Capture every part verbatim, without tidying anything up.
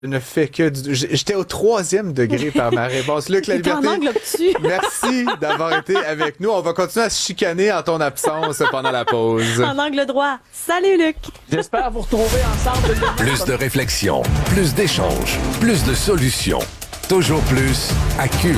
ne fais que du... J'étais au troisième degré par ma réponse. Luc La Liberté, en angle obtus. merci d'avoir été avec nous. On va continuer à se chicaner en ton absence pendant la pause. En angle droit. Salut, Luc. J'espère vous retrouver ensemble. Plus de réflexion, plus d'échanges, plus de solutions. Toujours plus à Cube.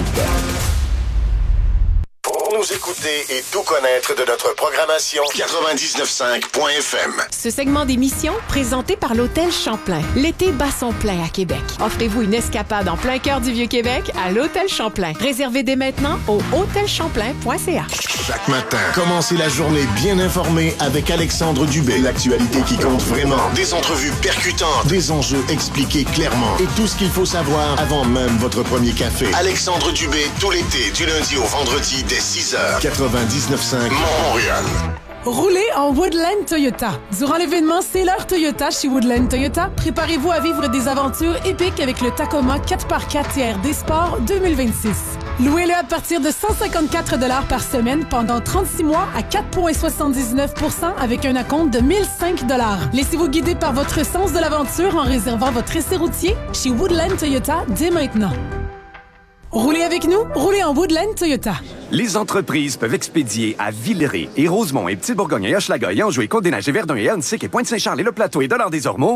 Pour nous écouter et tout connaître de notre programmation, quatre-vingt-dix-neuf cinq point F M. Ce segment d'émission, présenté par l'Hôtel Champlain. L'été bat son plein à Québec. Offrez-vous une escapade en plein cœur du Vieux-Québec à l'Hôtel Champlain. Réservez dès maintenant au hôtel champlain point c a. Chaque matin, commencez la journée bien informé avec Alexandre Dubé. L'actualité qui compte vraiment. Des entrevues percutantes, des enjeux expliqués clairement et tout ce qu'il faut savoir avant même votre premier café. Alexandre Dubé, tout l'été, du lundi au vendredi dès six heures. quatre-vingt-dix-neuf cinq Montréal. Roulez en Woodland Toyota. Durant l'événement C'est l'heure Toyota chez Woodland Toyota, préparez-vous à vivre des aventures épiques avec le Tacoma quatre par quatre T R D Sport deux mille vingt-six. Louez-le à partir de cent cinquante-quatre dollars par semaine pendant trente-six mois à quatre virgule soixante-dix-neuf pour cent avec un acompte de mille cinq dollars. Laissez-vous guider par votre sens de l'aventure en réservant votre essai routier chez Woodland Toyota dès maintenant. Roulez avec nous, roulez en Woodland Toyota. Les entreprises peuvent expédier à Villeray et Rosemont et Petite-Bourgogne et Hochelaga et Anjou et Côte-des-Neiges et Verdun et Huntsic et Pointe-Saint-Charles et Le Plateau et Dollard-des-Ormeaux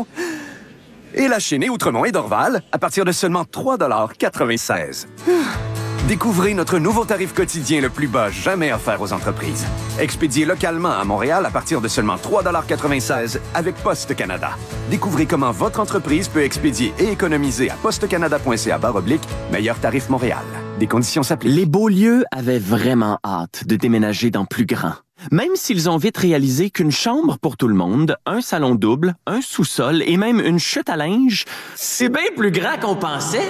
et La Chênaie, Outremont et Dorval à partir de seulement trois dollars quatre-vingt-seize. Découvrez notre nouveau tarif quotidien le plus bas jamais offert aux entreprises. Expédié localement à Montréal à partir de seulement trois dollars quatre-vingt-seize avec Poste Canada. Découvrez comment votre entreprise peut expédier et économiser à postecanada point c a barre oblique meilleur tarif Montréal. Des conditions s'appliquent. Les Beaulieu avaient vraiment hâte de déménager dans plus grand. Même s'ils ont vite réalisé qu'une chambre pour tout le monde, un salon double, un sous-sol et même une chute à linge, c'est bien plus grand qu'on pensait.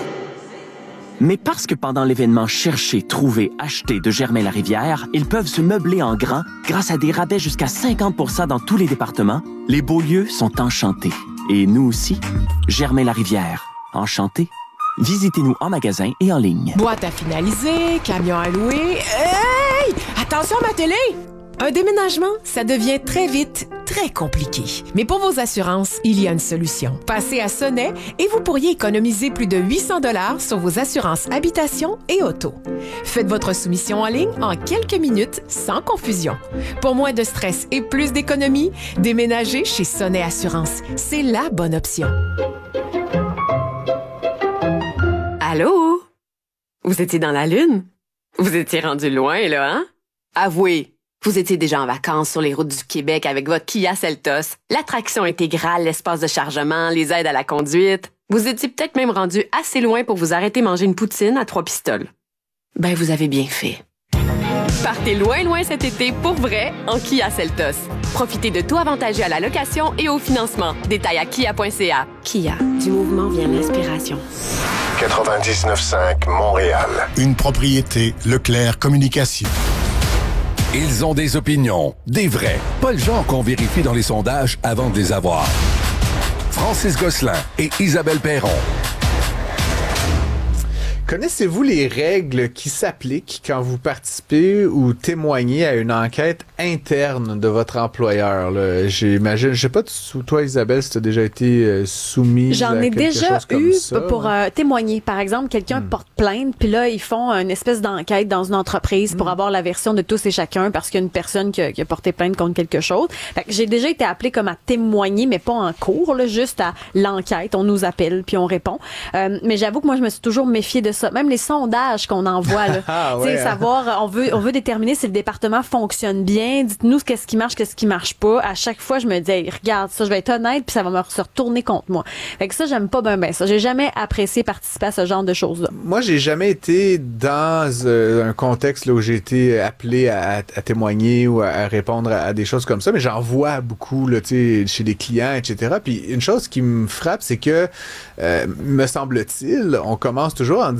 Mais parce que pendant l'événement Chercher, Trouver, Acheter de Germain-Larivière, ils peuvent se meubler en grand grâce à des rabais jusqu'à cinquante pour cent dans tous les départements, les Beaulieu sont enchantés. Et nous aussi. Germain-Larivière. Enchantés. Visitez-nous en magasin et en ligne. Boîte à finaliser, camion à louer. Hey! Attention à ma télé! Un déménagement, ça devient très vite très compliqué. Mais pour vos assurances, il y a une solution. Passez à Sonnet et vous pourriez économiser plus de huit cents dollars sur vos assurances habitation et auto. Faites votre soumission en ligne en quelques minutes sans confusion. Pour moins de stress et plus d'économie, déménagez chez Sonnet Assurance. C'est la bonne option. Allô? Vous étiez dans la Lune? Vous étiez rendu loin, là, hein? Avouez, vous étiez déjà en vacances sur les routes du Québec avec votre Kia Seltos, l'attraction intégrale, l'espace de chargement, les aides à la conduite. Vous étiez peut-être même rendu assez loin pour vous arrêter manger une poutine à trois pistoles. Ben, vous avez bien fait. Partez loin, loin cet été pour vrai en Kia Seltos. Profitez de taux avantageux à la location et au financement. Détails à kia point c a. Kia, du mouvement vient l'inspiration. quatre-vingt-dix-neuf cinq Montréal. Une propriété Leclerc Communication. Ils ont des opinions, des vrais, pas le genre qu'on vérifie dans les sondages avant de les avoir. Francis Gosselin et Isabelle Perron. Connaissez-vous les règles qui s'appliquent quand vous participez ou témoignez à une enquête interne de votre employeur? Là? J'imagine, je sais pas, toi Isabelle, si tu as déjà été euh, soumise J'en à ai quelque déjà chose comme eu ça, pour ouais. euh, témoigner. Par exemple, quelqu'un Hmm. porte plainte, puis là, ils font une espèce d'enquête dans une entreprise pour avoir la version de tous et chacun parce qu'il y a une personne qui a, qui a porté plainte contre quelque chose. Fait que j'ai déjà été appelée comme à témoigner, mais pas en cours, là, juste à l'enquête. On nous appelle, puis on répond. Euh, mais j'avoue que moi, je me suis toujours méfiée de ça. Même les sondages qu'on envoie, là, Ah, tu sais, ouais. savoir, on veut, on veut déterminer si le département fonctionne bien. Dites-nous qu'est-ce qui marche, qu'est-ce qui marche pas. À chaque fois, je me dis, hey, regarde ça, je vais être honnête, puis ça va me se retourner contre moi. Fait que ça, j'aime pas ben ben ça. J'ai jamais apprécié participer à ce genre de choses-là. Moi, j'ai jamais été dans euh, un contexte là, où j'ai été appelé à, à témoigner ou à, à répondre à, à des choses comme ça, mais j'en vois beaucoup là, tu sais, chez les clients, et cetera. Puis une chose qui me frappe, c'est que, euh, me semble-t-il, on commence toujours en disant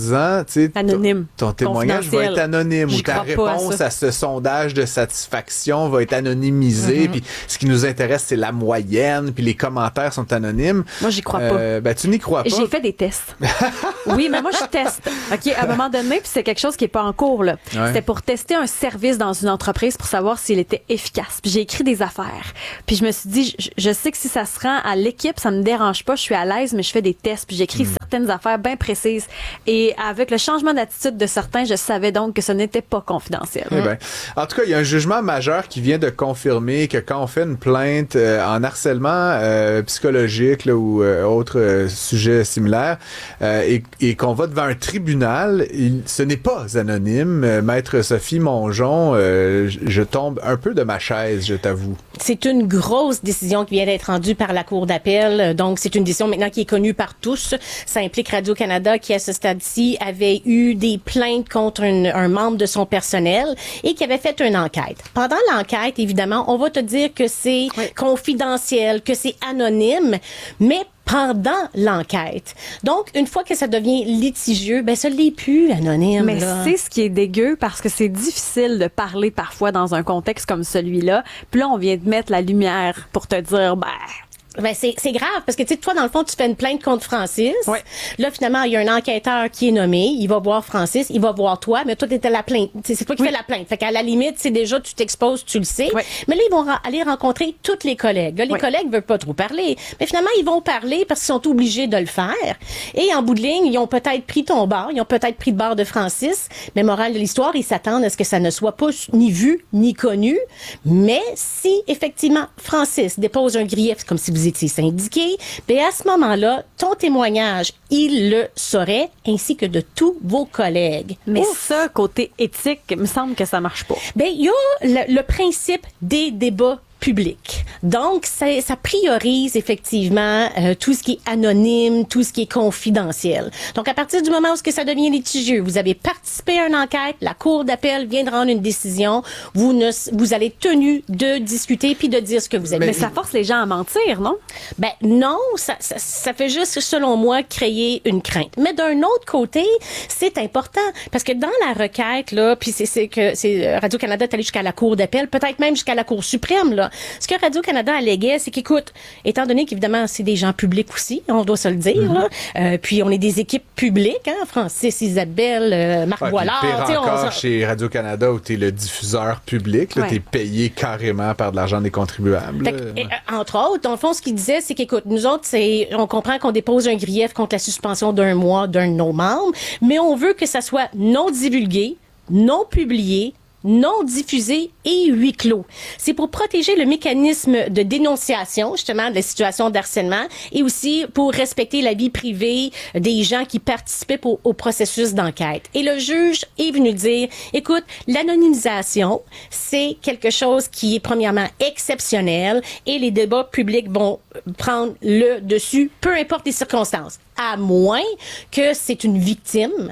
disant, tu sais, anonyme, ton, ton témoignage va être anonyme J'y ou ta crois réponse à, à ce sondage de satisfaction va être anonymisée. Mm-hmm. Puis ce qui nous intéresse, c'est la moyenne. Puis les commentaires sont anonymes. Moi, j'y crois euh, pas. Ben, tu n'y crois pas. J'ai fait des tests. Oui, mais moi, je teste. OK, à un moment donné, puis c'est quelque chose qui est pas en cours, là. Ouais. C'était pour tester un service dans une entreprise pour savoir s'il était efficace. Puis j'ai écrit des affaires. Puis je me suis dit, je, je sais que si ça se rend à l'équipe, ça me dérange pas, je suis à l'aise, mais je fais des tests. Puis j'écris mm. certaines affaires bien précises. Et avec le changement d'attitude de certains, je savais donc que ce n'était pas confidentiel. Eh ben, en tout cas, il y a un jugement majeur qui vient de confirmer que quand on fait une plainte euh, en harcèlement euh, psychologique là, ou euh, autre euh, sujet similaire euh, et, et qu'on va devant un tribunal, il, ce n'est pas anonyme. Euh, Maître Sophie Mongeon, euh, je, je tombe un peu de ma chaise, je t'avoue. C'est une grosse décision qui vient d'être rendue par la Cour d'appel. Donc, c'est une décision maintenant qui est connue par tous. Ça implique Radio-Canada qui, à ce stade-ci, avait eu des plaintes contre une, un membre de son personnel et qui avait fait une enquête. Pendant l'enquête, évidemment, on va te dire que c'est oui. confidentiel, que c'est anonyme, mais pendant l'enquête. Donc, une fois que ça devient litigieux, ben ça l'est plus anonyme. Mais là. c'est ce qui est dégueu parce que c'est difficile de parler parfois dans un contexte comme celui-là. Puis là, on vient de mettre la lumière pour te dire, ben... Ben c'est c'est grave parce que tu sais toi dans le fond tu fais une plainte contre Francis. Ouais. Là finalement il y a un enquêteur qui est nommé, il va voir Francis, il va voir toi, mais toi t'étais la plainte, t'sais, c'est toi qui oui. fais la plainte. Fait qu'à la limite c'est déjà tu t'exposes, tu le sais. Ouais. Mais là ils vont ra- aller rencontrer tous les collègues. Là, les ouais. collègues veulent pas trop parler, mais finalement ils vont parler parce qu'ils sont obligés de le faire. Et en bout de ligne ils ont peut-être pris ton bord, ils ont peut-être pris le bord de Francis, mais morale de l'histoire ils s'attendent à ce que ça ne soit pas ni vu ni connu. Mais si effectivement Francis dépose un grief comme si vous étiez syndiqué, bien à ce moment-là, ton témoignage, il le saurait, ainsi que de tous vos collègues. Mais Ouf. ça, côté éthique, il me semble que ça marche pas. Bien, il y a le, le principe des débats public. Donc, ça, ça priorise effectivement euh, tout ce qui est anonyme, tout ce qui est confidentiel. Donc, à partir du moment où ce que ça devient litigieux, vous avez participé à une enquête, la Cour d'appel vient de rendre une décision, vous ne, vous allez tenu de discuter puis de dire ce que vous avez. Mais, mais ça force les gens à mentir, non? Ben non, ça, ça, ça fait juste, selon moi, créer une crainte. Mais d'un autre côté, c'est important parce que dans la requête là, puis c'est, c'est que c'est Radio-Canada est allé jusqu'à la Cour d'appel, peut-être même jusqu'à la Cour suprême là. Ce que Radio-Canada alléguait, c'est qu'écoute, étant donné qu'évidemment, c'est des gens publics aussi, on doit se le dire, mm-hmm. là, euh, puis on est des équipes publiques, hein, Francis, Isabelle, euh, Marc ouais, Boilard. Pire encore on... chez Radio-Canada où t'es le diffuseur public, là, ouais. t'es payé carrément par de l'argent des contribuables. Fait que, ouais. et, entre autres, dans le fond, ce qu'il disait, c'est qu'écoute, nous autres, c'est, on comprend qu'on dépose un grief contre la suspension d'un mois d'un de nos membres, mais on veut que ça soit non divulgué, non publié, non diffusé et huis clos. C'est pour protéger le mécanisme de dénonciation, justement, de la situation d'harcèlement et aussi pour respecter la vie privée des gens qui participaient au, au processus d'enquête. Et le juge est venu dire, écoute, l'anonymisation, c'est quelque chose qui est premièrement exceptionnel et les débats publics vont prendre le dessus, peu importe les circonstances, à moins que c'est une victime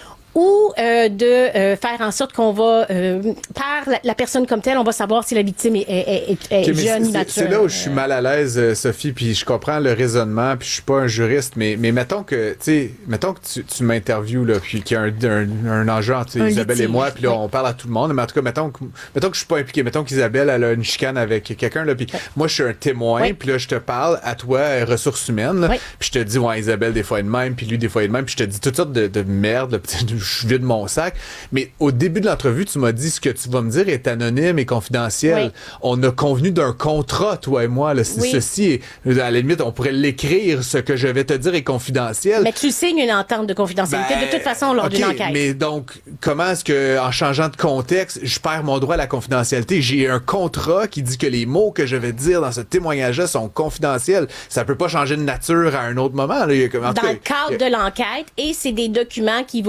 ou euh, de euh, faire en sorte qu'on va, euh, par la, la personne comme telle, on va savoir si la victime est, est, est, est okay, jeune, immature. C'est là où je suis mal à l'aise, Sophie, puis je comprends le raisonnement, puis je suis pas un juriste, mais, mais mettons que, tu sais, mettons que tu, tu m'interviewes, là, puis qu'il y a un, un, un enjeu entre un Isabelle litige. Et moi, puis là, oui. on parle à tout le monde, mais en tout cas, mettons que, mettons que je suis pas impliqué, mettons qu'Isabelle, elle a une chicane avec quelqu'un, là, puis oui. moi, je suis un témoin, oui. puis là, je te parle à toi, ressources humaines, là, oui. puis je te dis, ouais, Isabelle, des fois, est de même, puis lui, des fois, est de même, puis je te dis toutes sortes de, de merde, là, je suis vide mon sac. Mais au début de l'entrevue, tu m'as dit ce que tu vas me dire est anonyme et confidentiel. Oui. On a convenu d'un contrat, toi et moi. Là. Oui. Ceci, est, à la limite, on pourrait l'écrire. Ce que je vais te dire est confidentiel. Mais tu signes une entente de confidentialité ben, de toute façon lors okay, d'une enquête. Mais donc, comment est-ce que, en changeant de contexte, je perds mon droit à la confidentialité? J'ai un contrat qui dit que les mots que je vais dire dans ce témoignage-là sont confidentiels. Ça peut pas changer de nature à un autre moment. Là. Comme, dans cas, le cadre a... de l'enquête, et c'est des documents qui vont être des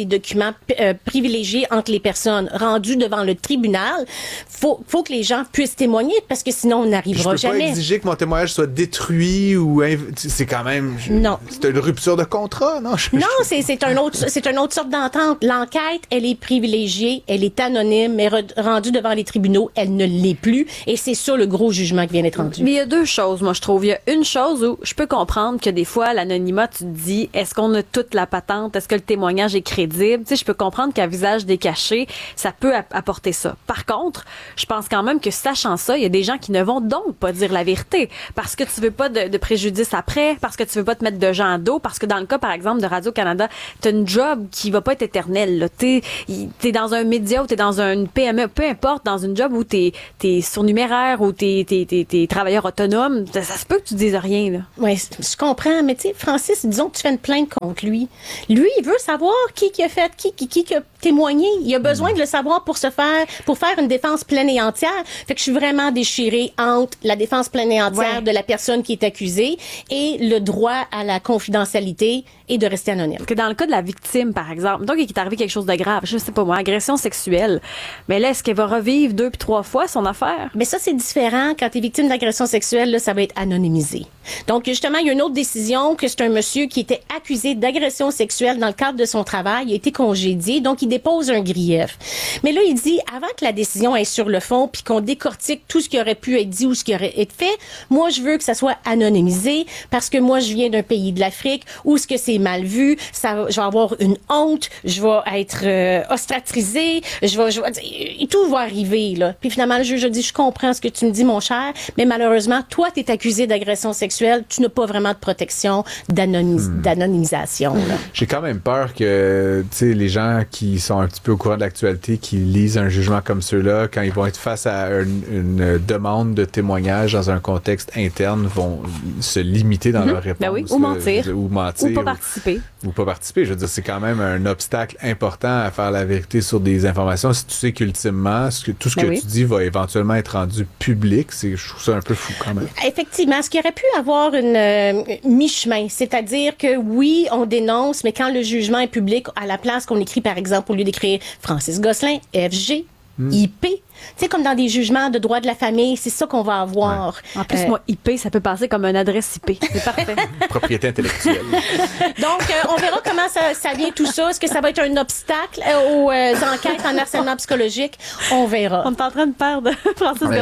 documents euh, privilégiés entre les personnes. Rendu devant le tribunal, faut, faut que les gens puissent témoigner parce que sinon on n'arrivera jamais. Je peux jamais. pas exiger que mon témoignage soit détruit ou inv... c'est quand même je... non. C'est une rupture de contrat, non? Je... Non, c'est c'est un autre c'est une autre sorte d'entente. L'enquête, elle est privilégiée, elle est anonyme, mais re- rendue devant les tribunaux, elle ne l'est plus et c'est ça le gros jugement qui vient d'être rendu. Mais il y a deux choses, moi je trouve. Il y a une chose où je peux comprendre que des fois l'anonymat, tu te dis est-ce qu'on a toute la patente, est-ce que le témoignage est crédible? Tu sais, je peux comprendre qu'à visage décaché, ça peut apporter ça. Par contre, je pense quand même que sachant ça, il y a des gens qui ne vont donc pas dire la vérité parce que tu veux pas de, de préjudice après, parce que tu veux pas te mettre de gens à dos, parce que dans le cas, par exemple, de Radio-Canada, t'as une job qui va pas être éternelle, là. T'es, t'es dans un média ou t'es dans une P M E, peu importe, dans une job où t'es, t'es surnuméraire ou t'es, t'es, t'es, t'es travailleur autonome, ça, ça se peut que tu dises rien, là. Oui, je comprends, mais tu sais, Francis, disons que tu fais une plainte contre lui. Lui, il veut savoir qui qui a fait, qui qui, qui, qui a témoigné. Il a besoin de le savoir pour se faire, pour faire une défense pleine et entière. Fait que je suis vraiment déchirée entre la défense pleine et entière ouais. de la personne qui est accusée et le droit à la confidentialité et de rester anonyme. Parce que dans le cas de la victime, par exemple, donc il est arrivé quelque chose de grave, je sais pas moi, agression sexuelle, mais là, est-ce qu'elle va revivre deux puis trois fois son affaire? Mais ça, c'est différent. Quand tu es victime d'agression sexuelle, là, ça va être anonymisé. Donc, justement, il y a une autre décision que c'est un monsieur qui était accusé d'agression sexuelle dans le cadre de son travail. Il a été congédié, donc il dépose un grief. Mais là, il dit, avant que la décision aille sur le fond puis qu'on décortique tout ce qui aurait pu être dit ou ce qui aurait été fait, moi, je veux que ça soit anonymisé parce que moi, je viens d'un pays de l'Afrique où ce que c'est mal vu, ça, je vais avoir une honte, je vais être euh, ostracisée, je vais, je vais, et tout va arriver, là. Puis finalement, le juge a dit, je comprends ce que tu me dis, mon cher, mais malheureusement, toi, tu es accusé d'agression sexuelle, tu n'as pas vraiment de protection d'anonymis- hmm. d'anonymisation, là. J'ai quand même peur que, tu sais, les gens qui sont un petit peu au courant de l'actualité, qui lisent un jugement comme ceux-là, quand ils vont être face à une, une demande de témoignage dans un contexte interne, vont se limiter dans mm-hmm. leur réponse. Ben oui, ou mentir. Ou mentir. Ou pas participer. Ou, ou pas participer. Je veux dire, c'est quand même un obstacle important à faire la vérité sur des informations. Si tu sais qu'ultimement, ce que, tout ce ben que oui. tu dis va éventuellement être rendu public, c'est, je trouve ça un peu fou quand même. Effectivement, ce qui aurait pu avoir une euh, mi-chemin, c'est-à-dire que oui, on dénonce, mais quand le jugement est public, à la place qu'on écrit, par exemple, au lieu d'écrire Francis Gosselin, F G, hmm. I P, tu sais, comme dans des jugements de droit de la famille, c'est ça qu'on va avoir. Ouais. En plus, euh, moi, I P, ça peut passer comme une adresse I P. C'est parfait. Propriété intellectuelle. Donc, euh, on verra comment ça, ça vient tout ça. Est-ce que ça va être un obstacle euh, aux euh, enquêtes en harcèlement psychologique? On verra. On est en train de perdre Francis Gosselin.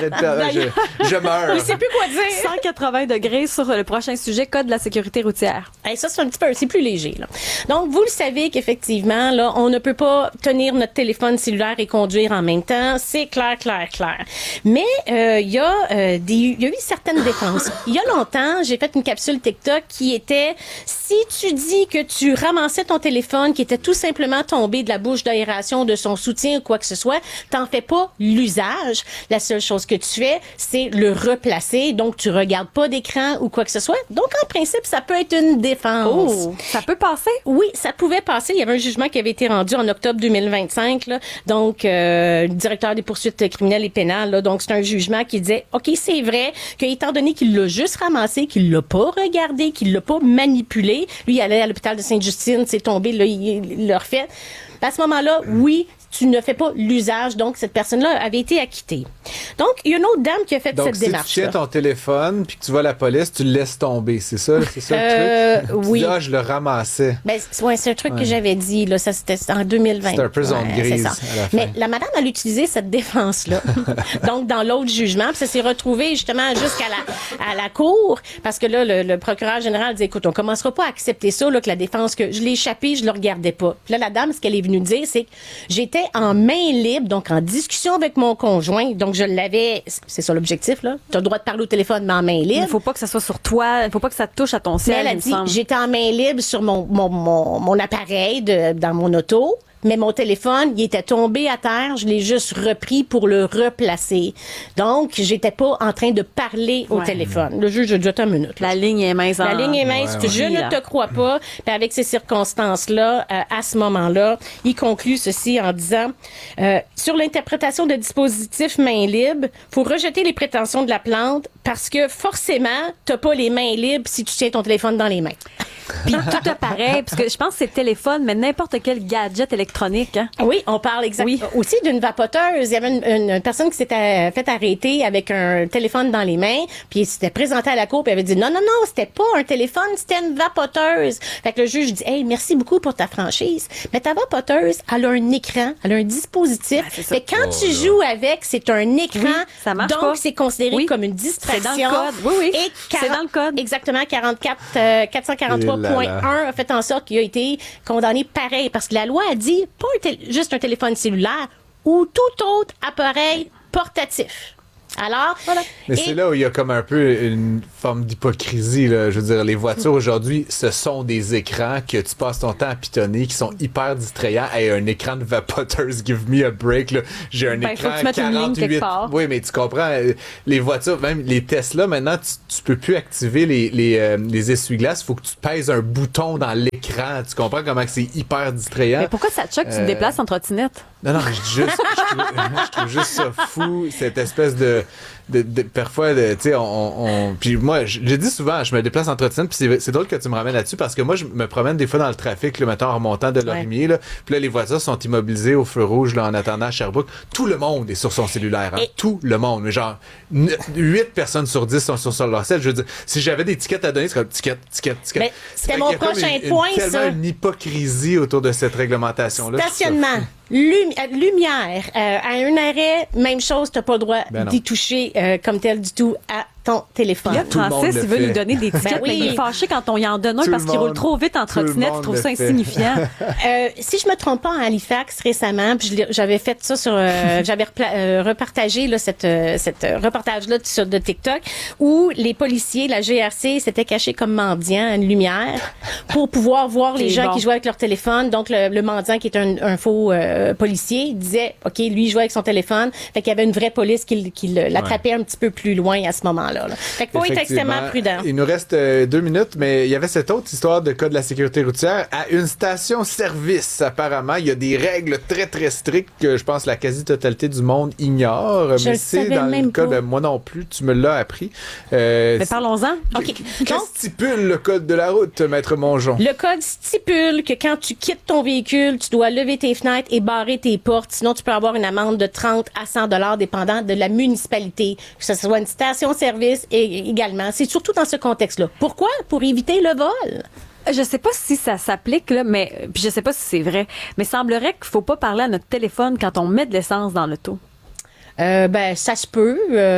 Je, je meurs. Je sais plus quoi dire. cent quatre-vingts degrés sur le prochain sujet, code de la sécurité routière. Hey, ça, c'est un petit peu, c'est plus léger, là. Donc, vous le savez qu'effectivement, là, on ne peut pas tenir notre téléphone cellulaire et conduire en même temps. C'est clair, clair, clair. Mais il euh, y a euh, des, il y a eu certaines défenses. Il y a longtemps, j'ai fait une capsule TikTok qui était si tu dis que tu ramassais ton téléphone qui était tout simplement tombé de la bouche d'aération de son soutien ou quoi que ce soit, t'en fais pas l'usage. La seule chose que tu fais, c'est le replacer. Donc tu regardes pas d'écran ou quoi que ce soit. Donc en principe, ça peut être une défense. Oh, ça peut passer? Oui, ça pouvait passer. Il y avait un jugement qui avait été rendu en octobre deux mille vingt-cinq. Là. Donc euh, le directeur des poursuites criminelles et pénales. Là. Donc, c'est un jugement qui disait, OK, c'est vrai qu'étant donné qu'il l'a juste ramassé, qu'il l'a pas regardé, qu'il l'a pas manipulé, lui, il allait à l'hôpital de Sainte-Justine, c'est tombé, là, il, il l'a refait. À ce moment-là, oui, tu ne fais pas l'usage, donc cette personne-là avait été acquittée. Donc, il y a une autre dame qui a fait donc, cette si démarche. Donc, si tu tiens ton téléphone puis que tu vas à la police, tu le laisses tomber, c'est ça? C'est ça euh, le truc? Oui. Là, je le ramassais. Ben, c'est, ouais, c'est un truc ouais. que j'avais dit, là, ça c'était en deux mille vingt. C'est un peu zone ouais, grise à la fin. Mais la madame, elle a utilisé cette défense-là. Donc, dans l'autre jugement, puis ça s'est retrouvé justement jusqu'à la, à la cour, parce que là, le, le procureur général dit, écoute, on commencera pas à accepter ça, là, que la défense, que je l'ai échappé, je le regardais pas. Puis là, la dame, ce qu'elle est venue dire, c'est que j'étais en main libre, donc en discussion avec mon conjoint, donc je l'avais, c'est ça l'objectif, là. Tu as le droit de parler au téléphone, mais en main libre. Il faut pas que ça soit sur toi, il faut pas que ça te touche à ton ciel. Mais elle a dit, j'étais en main libre sur mon, mon, mon, mon appareil de, dans mon auto. Mais mon téléphone, il était tombé à terre, je l'ai juste repris pour le replacer. Donc, j'étais pas en train de parler au ouais. téléphone. Le juge a dit, attends une minute. La ligne est mince. La ligne est mince, ouais, ouais. je ne te crois pas. Puis avec ces circonstances-là, euh, à ce moment-là, il conclut ceci en disant, euh, sur l'interprétation de dispositifs main libre, faut rejeter les prétentions de la plante parce que forcément, t'as pas les mains libres si tu tiens ton téléphone dans les mains. Puis tout apparaît, parce que je pense que c'est téléphone, mais n'importe quel gadget électronique. Hein? Oui, on parle exactement oui. aussi d'une vapoteuse. Il y avait une, une personne qui s'était fait arrêter avec un téléphone dans les mains, puis il s'était présenté à la cour, puis il avait dit non, non, non, c'était pas un téléphone, c'était une vapoteuse. Fait que le juge dit, hey, merci beaucoup pour ta franchise, mais ta vapoteuse, elle a un écran, elle a un dispositif. Ben, fait que quand oh, tu là. joues avec, c'est un écran, oui, ça marche donc pas. C'est considéré oui. comme une distraction. C'est dans le code. Oui, oui. Et quarante, c'est dans le code. Exactement, quarante-quatre, euh, quatre cent quarante-trois point un a fait en sorte qu'il a été condamné pareil, parce que la loi a dit pas un tél- juste un téléphone cellulaire ou tout autre appareil portatif. Alors, voilà. Mais et... c'est là où il y a comme un peu une forme d'hypocrisie, là. Je veux dire, les voitures aujourd'hui, ce sont des écrans que tu passes ton temps à pitonner, qui sont hyper distrayants. Hey, un écran de vapoteuse, give me a break, là. J'ai un ben, écran faut que tu quarante-huit. Oui, mais tu comprends, les voitures, même les Tesla, maintenant, tu, tu peux plus activer les, les, euh, les essuie-glaces. Il faut que tu pèses un bouton dans l'écran. Tu comprends comment que c'est hyper distrayant? Mais pourquoi ça te choque que euh... tu te déplaces en trottinette? Non, non, je dis juste, je trouve, je trouve juste ça fou, cette espèce de, de, de parfois, tu sais, on, on, puis moi, je, je dis souvent, je me déplace en trottinette, puis c'est, c'est drôle que tu me ramènes là-dessus, parce que moi, je me promène des fois dans le trafic, le matin en remontant de Lorimier, ouais. là, puis là, les voitures sont immobilisées au feu rouge, là, en attendant à Sherbrooke. Tout le monde est sur son cellulaire, hein, Et... tout le monde, mais genre, huit personnes sur dix sont sur, sur leur cell. Je veux dire, si j'avais des tickets à donner, c'est comme ticket, ticket, ticket. Mais c'était mon prochain une, point, une, ça. Tellement une hypocrisie autour de cette réglementation-là. Stationnement. Lumi- lumière, euh, à un arrêt, même chose, t'as pas le droit ben d'y toucher euh, comme tel du tout à ton téléphone. Là, Francis, il veut nous donner des tickets, ben oui. mais il est fâché quand on y en donne un parce qu'il roule trop vite en trottinette, il trouve ça insignifiant. euh, si je me trompe pas, en Halifax, récemment, puis je j'avais fait ça sur, euh, j'avais repla- euh, repartagé là, cette, euh, cette euh, reportage-là sur de TikTok, où les policiers, la G R C, s'étaient cachés comme mendiants à une lumière pour pouvoir voir les gens bon. qui jouaient avec leur téléphone. Donc, le, le mendiant qui est un, un faux euh, policier disait, OK, lui, il jouait avec son téléphone. Fait qu'il y avait une vraie police qui, qui l'attrapait ouais. un petit peu plus loin à ce moment-là. Là. Fait qu'il faut être extrêmement prudent. Il nous reste euh, deux minutes, mais il y avait cette autre histoire de cas de la sécurité routière. À une station-service, apparemment, il y a des règles très, très strictes que je pense la quasi-totalité du monde ignore. Je mais le c'est dans même le cas pas. de moi non plus, tu me l'as appris. Euh, mais parlons-en. OK. Qu'est-ce que stipule le code de la route, Maître Mongeon? Le code stipule que quand tu quittes ton véhicule, tu dois lever tes fenêtres et barrer tes portes. Sinon, tu peux avoir une amende de trente à cent dollars dépendant de la municipalité. Que ce soit une station-service et également. C'est surtout dans ce contexte-là. Pourquoi? Pour éviter le vol. Je sais pas si ça s'applique, là, mais puis je sais pas si c'est vrai, mais semblerait qu'il faut pas parler à notre téléphone quand on met de l'essence dans l'auto. Euh, ben, ça se peut.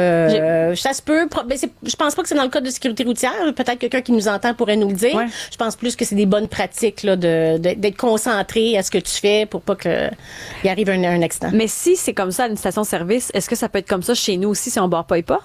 Euh, ça se peut. Ben, c'est, je pense pas que c'est dans le code de sécurité routière. Peut-être quelqu'un qui nous entend pourrait nous le dire. Ouais. Je pense plus que c'est des bonnes pratiques là, de, de, d'être concentré à ce que tu fais pour pas qu'il arrive un, un accident. Mais si c'est comme ça à une station-service, est-ce que ça peut être comme ça chez nous aussi si on barre pas les portes?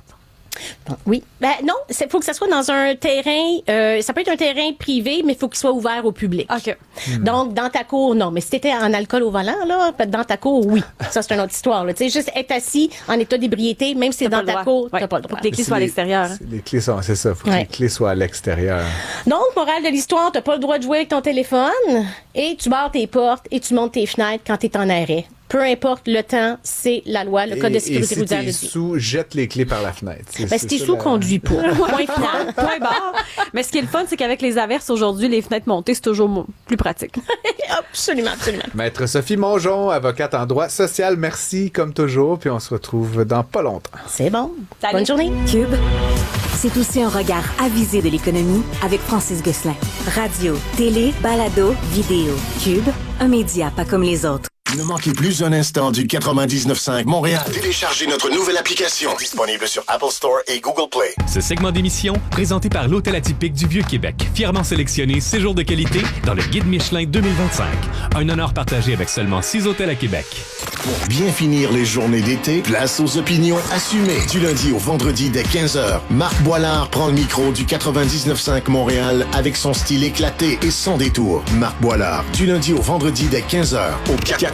Oui. Ben non, il faut que ça soit dans un terrain, euh, ça peut être un terrain privé, mais il faut qu'il soit ouvert au public. OK. Hmm. Donc, dans ta cour, non. Mais si t'étais en alcool au volant, là, dans ta cour, oui. Ça, c'est une autre histoire. Tu sais, juste être assis en état d'ébriété, même si c'est dans ta cour, ouais. t'as pas le droit. Faut que les clés soient à l'extérieur. Hein. Les clés sont, c'est ça. Faut que ouais. les clés soient à l'extérieur. Donc, morale de l'histoire, t'as pas le droit de jouer avec ton téléphone et tu barres tes portes et tu montes tes fenêtres quand t'es en arrêt. Peu importe le temps, c'est la loi, le code et, de sécurité routière. Et si t'es sous, jette les clés par la fenêtre. C'est, ben, si t'es sous, la... conduis pas. Point final. Point barre. Mais ce qui est le fun, c'est qu'avec les averses aujourd'hui, les fenêtres montées, c'est toujours plus pratique. Absolument, absolument. Maître Sophie Mongeon, avocate en droit social, merci comme toujours, puis on se retrouve dans pas longtemps. C'est bon. Salut. Bonne journée. Cube, c'est aussi un regard avisé de l'économie avec Francis Gosselin. Radio, télé, balado, vidéo. Cube, un média pas comme les autres. Ne manquez plus un instant du quatre-vingt-dix-neuf virgule cinq Montréal. Téléchargez notre nouvelle application disponible sur Apple Store et Google Play. Ce segment d'émission, présenté par l'Hôtel Atypique du Vieux-Québec, fièrement sélectionné séjour de qualité dans le Guide Michelin deux mille vingt-cinq. Un honneur partagé avec seulement six hôtels à Québec. Pour bien finir les journées d'été, place aux opinions assumées. Du lundi au vendredi dès quinze heures, Marc Boilard prend le micro du quatre-vingt-dix-neuf virgule cinq Montréal avec son style éclaté et sans détour. Marc Boilard, du lundi au vendredi dès quinze heures au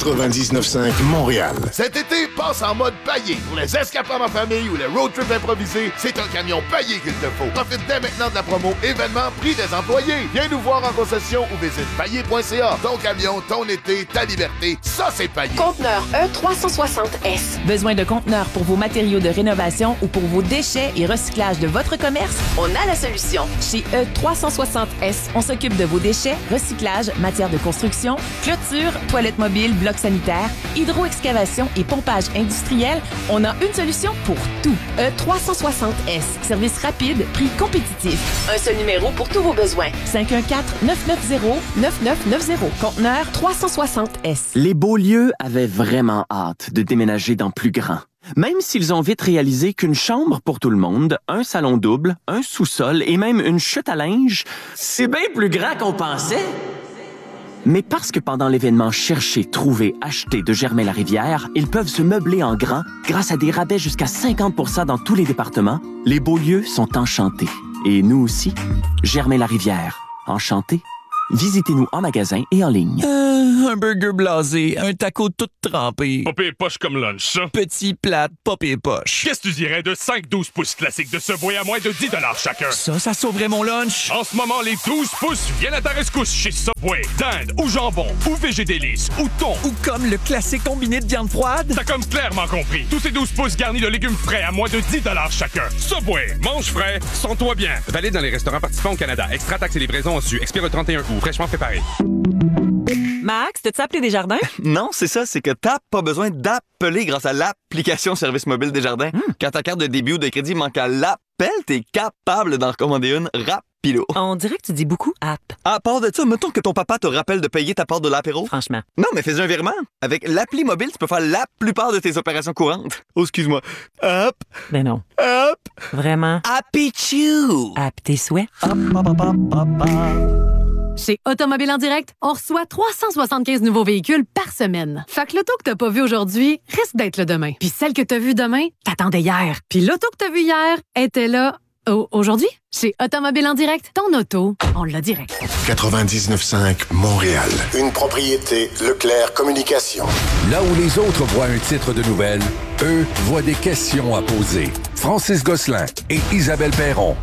quatre-vingt-dix-neuf cinq Montréal. Cet été, passe en mode paillé. Pour les escapades en famille ou les road trips improvisés, c'est un camion paillé qu'il te faut. Profite dès maintenant de la promo événement prix des employés. Viens nous voir en concession ou visite paillé point c a. Ton camion, ton été, ta liberté, ça c'est paillé. Conteneur E trois cent soixante S. Besoin de conteneurs pour vos matériaux de rénovation ou pour vos déchets et recyclage de votre commerce? On a la solution. Chez E trois cent soixante S, on s'occupe de vos déchets, recyclage, matière de construction, clôture, toilettes mobiles, blocs sanitaires, hydro-excavation et pompage industriel. On a une solution pour tout. E trois cent soixante S. Service rapide, prix compétitif. Un seul numéro pour tous vos besoins. cinq un quatre, neuf neuf zéro, neuf neuf neuf zéro. Conteneur trois cent soixante S. Les Beaulieu avaient vraiment hâte de déménager dans plus grand. Même s'ils ont vite réalisé qu'une chambre pour tout le monde, un salon double, un sous-sol et même une chute à linge, c'est bien plus grand qu'on pensait. Mais parce que pendant l'événement Chercher, Trouver, Acheter de Germain-Larivière, ils peuvent se meubler en grand grâce à des rabais jusqu'à cinquante pour cent dans tous les départements, les Beaulieu sont enchantés. Et nous aussi, Germain-Larivière, enchantés. Visitez-nous en magasin et en ligne. Euh, un burger blasé, un taco tout trempé. Popé poche comme lunch, ça. Petit plat, popé poche. Qu'est-ce que tu dirais de cinq douze pouces classiques de Subway à moins de dix dollars chacun? Ça, ça sauverait mon lunch. En ce moment, les douze pouces viennent à ta rescousse chez Subway. Dinde ou jambon ou végé délice ou thon. Ou comme le classique combiné de viande froide. T'as comme clairement compris. Tous ces douze pouces garnis de légumes frais à moins de dix dollars chacun. Subway, mange frais, sens-toi bien. Valide dans les restaurants participants au Canada. Extra taxes et livraison en su. Expire le trente et un août. Fraîchement préparé. Max, t'as-tu appelé Desjardins? Non, c'est ça, c'est que t'as pas besoin d'appeler grâce à l'application Service mobile Desjardins. Mm. Quand ta carte de débit ou de crédit manque à l'appel, t'es capable d'en recommander une rapido. On dirait que tu dis beaucoup app. À part de ça, mettons que ton papa te rappelle de payer ta part de l'apéro. Franchement. Non, mais fais un virement. Avec l'appli mobile, tu peux faire la plupart de tes opérations courantes. Oh, excuse-moi. App. Ben non. App. Vraiment. Appichou. App tes souhaits. App, app, app, app, app. Chez Automobile en direct, on reçoit trois cent soixante-quinze nouveaux véhicules par semaine. Fait que l'auto que t'as pas vue aujourd'hui risque d'être le demain. Puis celle que t'as vue demain, t'attendais hier. Puis l'auto que t'as vue hier était là oh, aujourd'hui. Chez Automobile en direct, ton auto, on l'a direct. quatre-vingt-dix-neuf cinq Montréal. Une propriété Leclerc Communication. Là où les autres voient un titre de nouvelle, eux voient des questions à poser. Francis Gosselin et Isabelle Perron.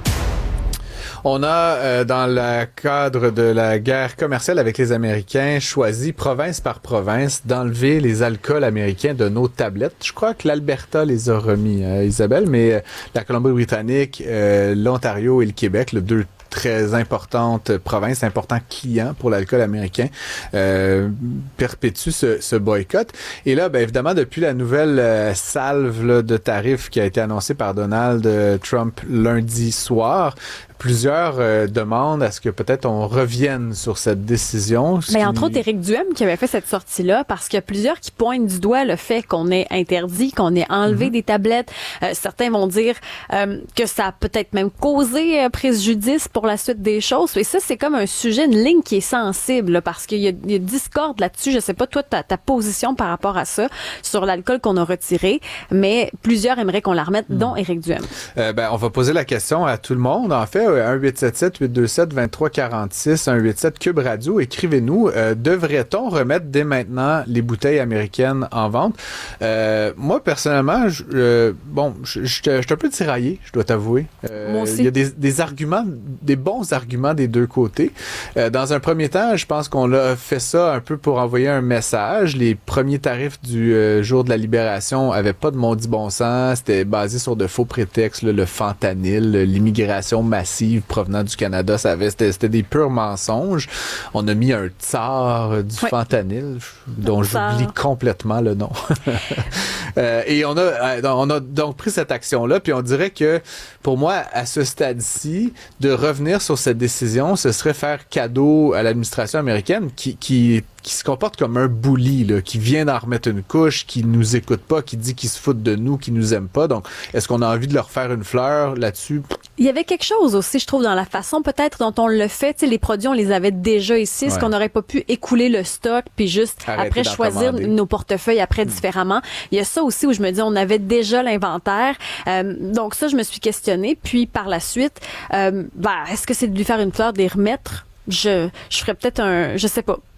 On a, euh, dans le cadre de la guerre commerciale avec les Américains, choisi province par province d'enlever les alcools américains de nos tablettes. Je crois que l'Alberta les a remis, euh, Isabelle, mais euh, la Colombie-Britannique, euh, l'Ontario et le Québec, le deux très importantes provinces, importants clients pour l'alcool américain, euh, perpétuent ce, ce boycott. Et là, ben évidemment, depuis la nouvelle euh, salve là, de tarifs qui a été annoncée par Donald euh, Trump lundi soir, plusieurs euh, demandent à ce que peut-être on revienne sur cette décision. Mais qui... entre autres, Éric Duhem qui avait fait cette sortie-là, parce qu'il y a plusieurs qui pointent du doigt le fait qu'on ait interdit, qu'on ait enlevé mm-hmm. des tablettes. Euh, certains vont dire euh, que ça a peut-être même causé euh, préjudice pour la suite des choses. Et ça, c'est comme un sujet, une ligne qui est sensible, là, parce qu'il y a, il y a discorde là-dessus. Je sais pas, toi, ta, ta position par rapport à ça, sur l'alcool qu'on a retiré, mais plusieurs aimeraient qu'on la remette, mm. dont Éric Duhem. Euh, ben, on va poser la question à tout le monde, en fait. un huit sept sept huit deux sept deux trois quatre six, un huit sept Cube Radio, écrivez-nous. Euh, devrait-on remettre dès maintenant les bouteilles américaines en vente? Euh, moi, personnellement, je, euh, bon, je, je, je suis un peu tiraillé, je dois t'avouer. Euh, moi aussi. Il y a des, des arguments, des bons arguments des deux côtés. Euh, dans un premier temps, je pense qu'on a fait ça un peu pour envoyer un message. Les premiers tarifs du euh, jour de la libération avaient pas de maudit bon sens. C'était basé sur de faux prétextes, là, le fentanyl, l'immigration massive provenant du Canada, ça avait, c'était, c'était des purs mensonges. On a mis un tsar euh, du ouais. fentanyl, dont j'oublie complètement le nom. euh, et on a, euh, on a donc pris cette action-là, puis on dirait que, pour moi, à ce stade-ci, de revenir sur cette décision, ce serait faire cadeau à l'administration américaine qui, qui qui se comporte comme un bully, là, qui vient d'en remettre une couche, qui nous écoute pas, qui dit qu'il se fout de nous, qui nous aime pas. Donc, est-ce qu'on a envie de leur faire une fleur là-dessus? Il y avait quelque chose aussi, je trouve, dans la façon peut-être dont on le fait. Tu sais, les produits, on les avait déjà ici. Est-ce ouais. qu'on n'aurait pas pu écouler le stock puis juste Arrêter après choisir commander. Nos portefeuilles après mmh. différemment? Il y a ça aussi où je me dis, on avait déjà l'inventaire. Euh, donc ça, je me suis questionnée. Puis par la suite, euh, bah, est-ce que c'est de lui faire une fleur, de les remettre? Je, je ferais peut-être un, je sais pas.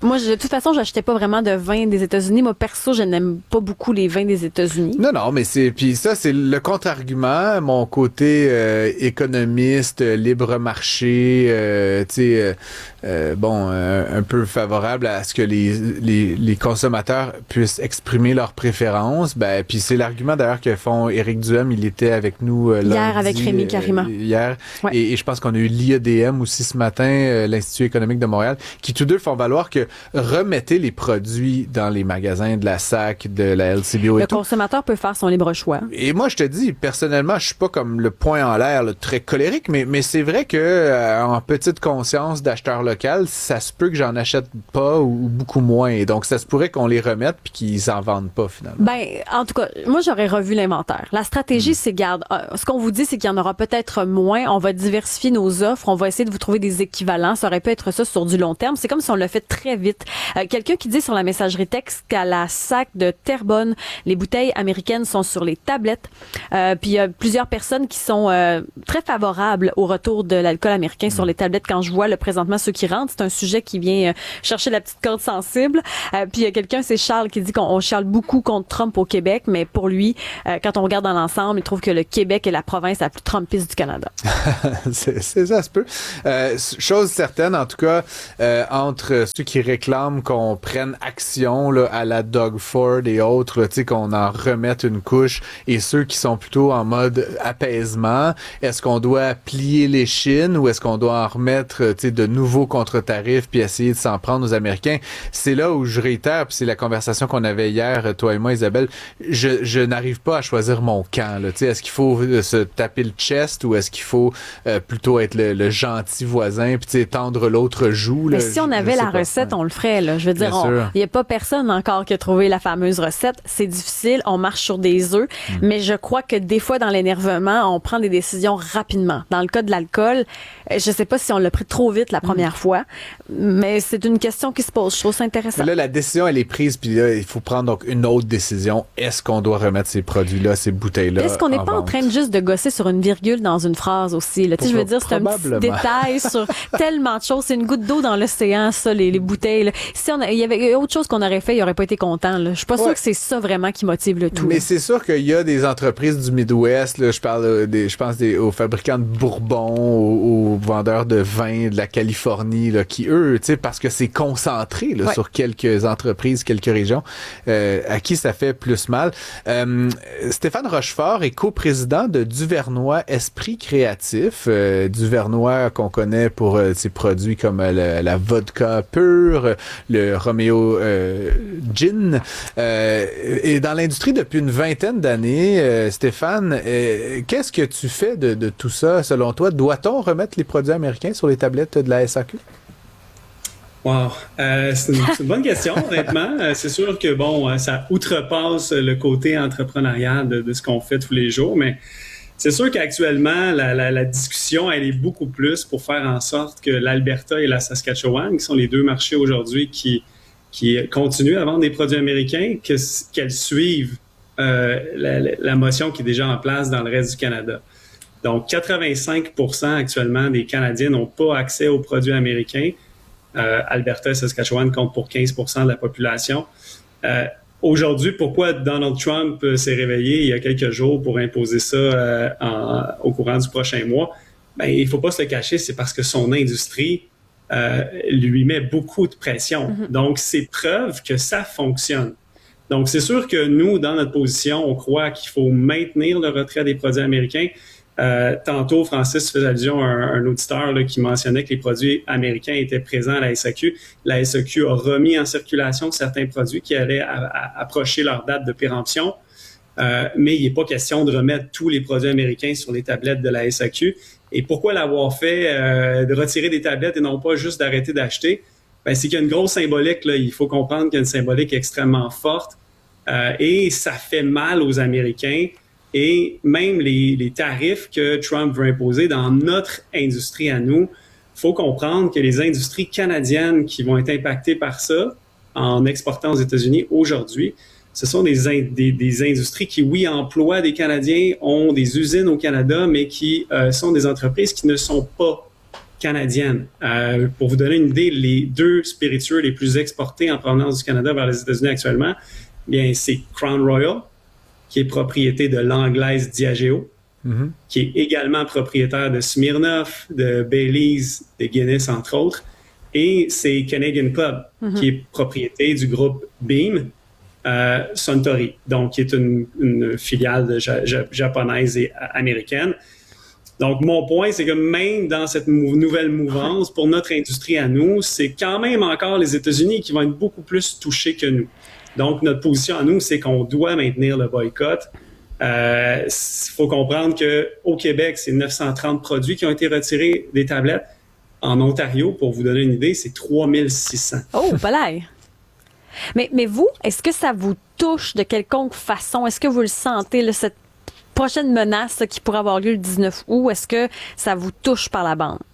Moi, je, de toute façon, j'achetais pas vraiment de vin des États-Unis. Moi, perso, je n'aime pas beaucoup les vins des États-Unis. Non, non, mais c'est... Puis ça, c'est le contre-argument. Mon côté euh, économiste, libre marché, euh, tu sais, euh, euh, bon, euh, un peu favorable à ce que les, les, les consommateurs puissent exprimer leurs préférences. Ben, puis c'est l'argument, d'ailleurs, que font Éric Duhem. Il était avec nous euh, lundi, hier avec Rémi Karima. Euh, hier. Ouais. Et, et je pense qu'on a eu l'I A D M aussi ce matin, euh, l'Institut économique de Montréal, qui tous deux font valoir que remettez les produits dans les magasins de la S A C, de la L C B O et le tout. Le consommateur peut faire son libre choix. Et moi, je te dis, personnellement, je suis pas comme le poing en l'air, là, très colérique, mais, mais c'est vrai que euh, en petite conscience d'acheteur local, ça se peut que j'en achète pas ou, ou beaucoup moins. Et donc, ça se pourrait qu'on les remette puis qu'ils en vendent pas, finalement. Ben, en tout cas, moi, j'aurais revu l'inventaire. La stratégie, mmh. c'est, garde, euh, ce qu'on vous dit, c'est qu'il y en aura peut-être moins. On va diversifier nos offres. On va essayer de vous trouver des équivalents. Ça aurait pu être ça sur du long terme. C'est comme si on l'a fait très vite. Euh, quelqu'un qui dit sur la messagerie texte qu'à la S A C de Terrebonne, les bouteilles américaines sont sur les tablettes. Euh, puis il y a plusieurs personnes qui sont euh, très favorables au retour de l'alcool américain mmh. sur les tablettes. Quand je vois le présentement ceux qui rentrent, c'est un sujet qui vient euh, chercher la petite corde sensible. Euh, puis il y a quelqu'un, c'est Charles, qui dit qu'on on chiale beaucoup contre Trump au Québec, mais pour lui, euh, quand on regarde dans l'ensemble, il trouve que le Québec est la province la plus trumpiste du Canada. c'est, c'est ça, ça se peut. Euh, chose certaine, en tout cas, euh, entre ceux qui réclament qu'on prenne action là, à la Doug Ford et autres, tu sais, qu'on en remette une couche, et ceux qui sont plutôt en mode apaisement, est-ce qu'on doit plier les chines ou est-ce qu'on doit en remettre, tu sais, de nouveaux contre-tarifs puis essayer de s'en prendre aux Américains? C'est là où je réitère, puis c'est la conversation qu'on avait hier, toi et moi, Isabelle, je, je n'arrive pas à choisir mon camp. Là. Tu sais, est-ce qu'il faut se taper le chest ou est-ce qu'il faut euh, plutôt être le, le gentil voisin puis tu sais, tendre l'autre joue? Là, mais si on avait la pas. recette, on le ferait. Là. Je veux dire, il n'y a pas personne encore qui a trouvé la fameuse recette. C'est difficile, on marche sur des œufs, mm. mais je crois que des fois, dans l'énervement, on prend des décisions rapidement. Dans le cas de l'alcool, je sais pas si on l'a pris trop vite la première mm. fois, mais c'est une question qui se pose. Je trouve ça intéressant. Là, la décision, elle est prise, puis là, il faut prendre donc une autre décision. Est-ce qu'on doit remettre ces produits-là, ces bouteilles-là? Est-ce qu'on n'est pas vente? En train de juste de gosser sur une virgule dans une phrase aussi? Là? Je veux dire, c'est un petit détail sur tellement de choses. C'est une goutte d'eau dans l'océan, ça, les, les bouteilles. Là. Si on a, il y avait autre chose qu'on aurait fait, il n'aurait pas été content. Là. Je suis pas ouais. sûre que c'est ça vraiment qui motive le tout. Mais là. c'est sûr qu'il y a des entreprises du Midwest, là, je parle des, je pense des, aux fabricants de bourbon, aux, aux vendeurs de vin de la Californie, là, qui eux, tu sais, parce que c'est concentré là, ouais. sur quelques entreprises, quelques régions, euh, à qui ça fait plus mal. Euh, Stéphane Rochefort est coprésident de Duvernois Esprit Créatif. Euh, Duvernois qu'on connaît pour euh, ses produits comme euh, la, la vodka pure, le Romeo euh, Gin. Euh, et dans l'industrie depuis une vingtaine d'années, euh, Stéphane, euh, qu'est-ce que tu fais de, de tout ça selon toi? Doit-on remettre les produits américains sur les tablettes de la S A Q? Wow, euh, c'est, une, c'est une bonne question, honnêtement. Euh, c'est sûr que bon, ça outrepasse le côté entrepreneurial de, de ce qu'on fait tous les jours, mais c'est sûr qu'actuellement, la, la, la discussion, elle est beaucoup plus pour faire en sorte que l'Alberta et la Saskatchewan, qui sont les deux marchés aujourd'hui qui, qui continuent à vendre des produits américains, que, qu'elles suivent euh, la, la motion qui est déjà en place dans le reste du Canada. Donc, quatre-vingt-cinq pour cent actuellement des Canadiens n'ont pas accès aux produits américains. Euh, Alberta et Saskatchewan comptent pour quinze pour cent de la population. Euh, aujourd'hui, pourquoi Donald Trump euh, s'est réveillé il y a quelques jours pour imposer ça euh, en, au courant du prochain mois? Ben, il ne faut pas se le cacher, c'est parce que son industrie euh, lui met beaucoup de pression. Mm-hmm. Donc, c'est preuve que ça fonctionne. Donc, c'est sûr que nous, dans notre position, on croit qu'il faut maintenir le retrait des produits américains. Euh, tantôt, Francis faisait allusion à un, un auditeur là, qui mentionnait que les produits américains étaient présents à la S A Q. La S A Q a remis en circulation certains produits qui allaient à, à approcher leur date de péremption, euh, mais il n'est pas question de remettre tous les produits américains sur les tablettes de la S A Q. Et pourquoi l'avoir fait, euh, de retirer des tablettes et non pas juste d'arrêter d'acheter? Ben, c'est qu'il y a une grosse symbolique, là. Il faut comprendre qu'il y a une symbolique extrêmement forte euh, et ça fait mal aux Américains. Et même les, les tarifs que Trump veut imposer dans notre industrie à nous, il faut comprendre que les industries canadiennes qui vont être impactées par ça en exportant aux États-Unis aujourd'hui, ce sont des, in, des, des industries qui, oui, emploient des Canadiens, ont des usines au Canada, mais qui euh, sont des entreprises qui ne sont pas canadienne. Euh, pour vous donner une idée, les deux spiritueux les plus exportés en provenance du Canada vers les États-Unis actuellement, bien, c'est Crown Royal, qui est propriété de l'anglaise Diageo, mm-hmm. qui est également propriétaire de Smirnoff, de Baileys, de Guinness, entre autres. Et c'est Canadian Club, mm-hmm. qui est propriété du groupe Beam, euh, Suntory, donc qui est une, une filiale de ja- ja- japonaise et américaine. Donc, mon point, c'est que même dans cette mou- nouvelle mouvance, pour notre industrie à nous, c'est quand même encore les États-Unis qui vont être beaucoup plus touchés que nous. Donc, notre position à nous, c'est qu'on doit maintenir le boycott. Il euh, faut comprendre qu'au Québec, c'est neuf cent trente produits qui ont été retirés des tablettes. En Ontario, pour vous donner une idée, c'est trois mille six cents. Oh, palais! Mais, mais vous, est-ce que ça vous touche de quelconque façon? Est-ce que vous le sentez, là, cette prochaine menace là, qui pourrait avoir lieu le dix-neuf août? Est-ce que ça vous touche par la bande?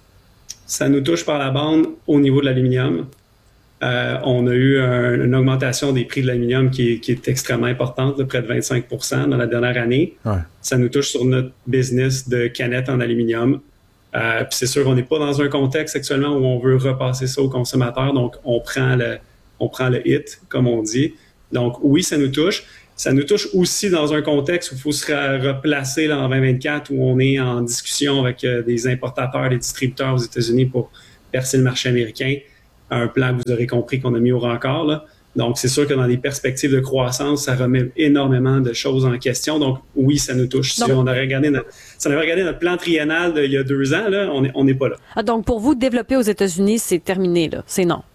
Ça nous touche par la bande au niveau de l'aluminium. Euh, on a eu un, une augmentation des prix de l'aluminium qui est, qui est extrêmement importante, de près de vingt-cinq pour cent dans la dernière année. Ouais. Ça nous touche sur notre business de canettes en aluminium. Euh, puis c'est sûr qu'on n'est pas dans un contexte actuellement où on veut repasser ça aux consommateurs, donc on prend le, on prend le hit, comme on dit. Donc oui, ça nous touche. Ça nous touche aussi dans un contexte où il faut se replacer là, en vingt vingt-quatre, où on est en discussion avec euh, des importateurs, des distributeurs aux États-Unis pour percer le marché américain. Un plan que vous aurez compris qu'on a mis au rencard, là. Donc, c'est sûr que dans des perspectives de croissance, ça remet énormément de choses en question. Donc, oui, ça nous touche. Donc, si on avait regardé notre, si on avait regardé notre plan triennal d'il y a deux ans, là, on n'est on n'est pas là. Ah, donc, pour vous, développer aux États-Unis, c'est terminé, là. C'est non.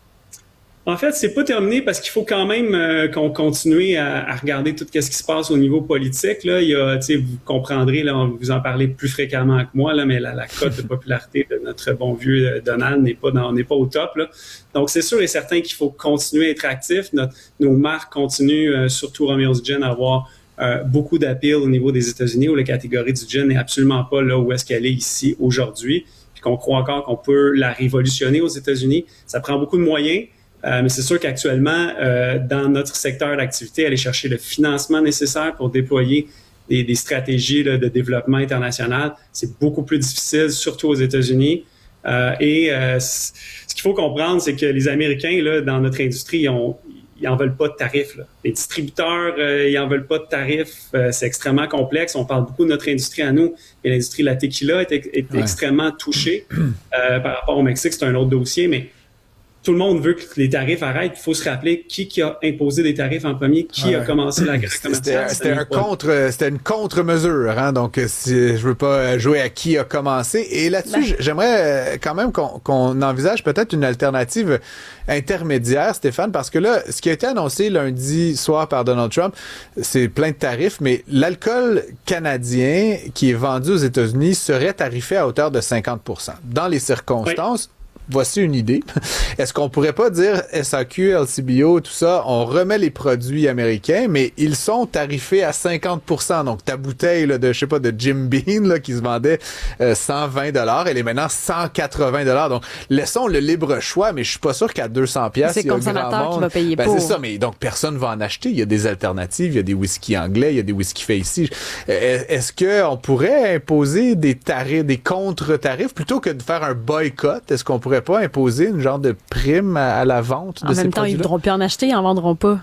En fait, c'est pas terminé parce qu'il faut quand même euh, qu'on continue à, à regarder tout ce qui se passe au niveau politique. Là, il y a, tu sais, vous comprendrez, là, vous en parlez plus fréquemment que moi, là, mais la, la cote de popularité de notre bon vieux Donald n'est pas dans, n'est pas au top, là. Donc, c'est sûr et certain qu'il faut continuer à être actif. Notre, nos marques continuent, euh, surtout Romeo's Gin, à avoir euh, beaucoup d'appeal au niveau des États-Unis, où la catégorie du gin n'est absolument pas là où est-ce qu'elle est ici aujourd'hui, puis qu'on croit encore qu'on peut la révolutionner aux États-Unis. Ça prend beaucoup de moyens. Euh, mais c'est sûr qu'actuellement, euh, dans notre secteur d'activité, aller chercher le financement nécessaire pour déployer des, des stratégies là, de développement international, c'est beaucoup plus difficile, surtout aux États-Unis. Euh, et euh, ce qu'il faut comprendre, c'est que les Américains, là, dans notre industrie, ils, ont, ils en veulent pas de tarifs, là. Les distributeurs, euh, ils en veulent pas de tarifs. Euh, c'est extrêmement complexe. On parle beaucoup de notre industrie à nous, et l'industrie de la tequila est, est ouais. extrêmement touchée euh, par rapport au Mexique. C'est un autre dossier, mais tout le monde veut que les tarifs arrêtent. Il faut se rappeler qui, qui a imposé des tarifs en premier, qui ouais. a commencé la guerre commerciale. C'était, c'était, un contre, c'était une contre-mesure, hein? Donc si, je veux pas jouer à qui a commencé. Et là-dessus, ben. j'aimerais quand même qu'on, qu'on envisage peut-être une alternative intermédiaire, Stéphane, parce que là, ce qui a été annoncé lundi soir par Donald Trump, c'est plein de tarifs, mais l'alcool canadien qui est vendu aux États-Unis serait tarifé à hauteur de cinquante pour cent. Dans les circonstances, oui. Voici une idée. Est-ce qu'on pourrait pas dire S A Q, L C B O, tout ça, on remet les produits américains, mais ils sont tarifés à cinquante pour cent. Donc, ta bouteille là, de, je sais pas, de Jim Beam là, qui se vendait euh, cent vingt dollars, elle est maintenant cent quatre-vingts dollars. Donc, laissons le libre choix, mais je suis pas sûr qu'à deux cents dollars, c'est le consommateur qui va payer ben, pour. C'est ça, mais donc personne va en acheter. Il y a des alternatives, il y a des whisky anglais, il y a des whisky fait ici. Est-ce qu'on pourrait imposer des tarifs, des contre-tarifs, plutôt que de faire un boycott? Est-ce qu'on pourrait pas imposer une genre de prime à, à la vente de en ces produits-là? En même temps, ils ne voudront plus en acheter, ils n'en vendront pas.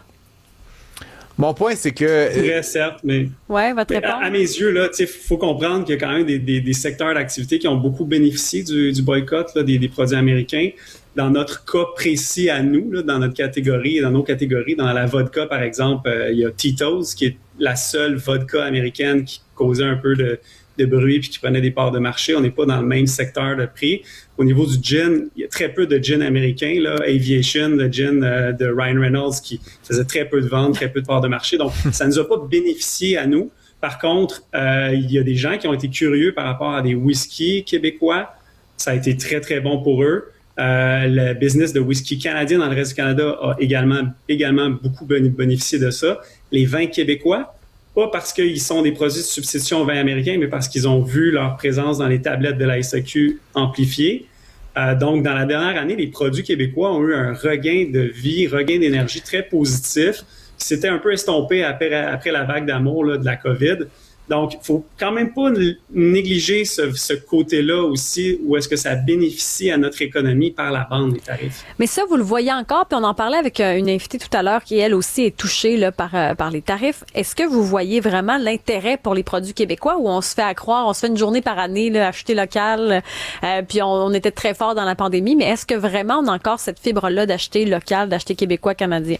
Mon point, c'est que... Très certes, mais... Ouais, votre réponse? À, à mes yeux, là, il faut comprendre qu'il y a quand même des, des, des secteurs d'activité qui ont beaucoup bénéficié du, du boycott là, des, des produits américains. Dans notre cas précis à nous, là, dans notre catégorie, dans nos catégories, dans la vodka, par exemple, euh, il y a Tito's, qui est la seule vodka américaine qui causait un peu de... de bruit puis qui prenait des parts de marché. On n'est pas dans le même secteur de prix. Au niveau du gin, il y a très peu de gin américain, là. Aviation, le gin euh, de Ryan Reynolds qui faisait très peu de ventes, très peu de parts de marché. Donc, ça nous a pas bénéficié à nous. Par contre, euh, il y a des gens qui ont été curieux par rapport à des whiskies québécois. Ça a été très, très bon pour eux. Euh, le business de whisky canadien dans le reste du Canada a également, également beaucoup bénéficié de ça. Les vins québécois, pas parce qu'ils sont des produits de substitution aux vins américains, mais parce qu'ils ont vu leur présence dans les tablettes de la S A Q amplifiée. Euh, donc, dans la dernière année, les produits québécois ont eu un regain de vie, regain d'énergie très positif, qui s'était un peu estompé après, après la vague d'amour là, de la COVID. Donc, il faut quand même pas négliger ce, ce côté-là aussi, où est-ce que ça bénéficie à notre économie par la bande des tarifs. Mais ça, vous le voyez encore, puis on en parlait avec une invitée tout à l'heure qui, elle aussi, est touchée là, par, euh, par les tarifs. Est-ce que vous voyez vraiment l'intérêt pour les produits québécois où on se fait accroire, on se fait une journée par année, là, acheter local, euh, puis on, on était très fort dans la pandémie, mais est-ce que vraiment on a encore cette fibre-là d'acheter local, d'acheter québécois, canadien?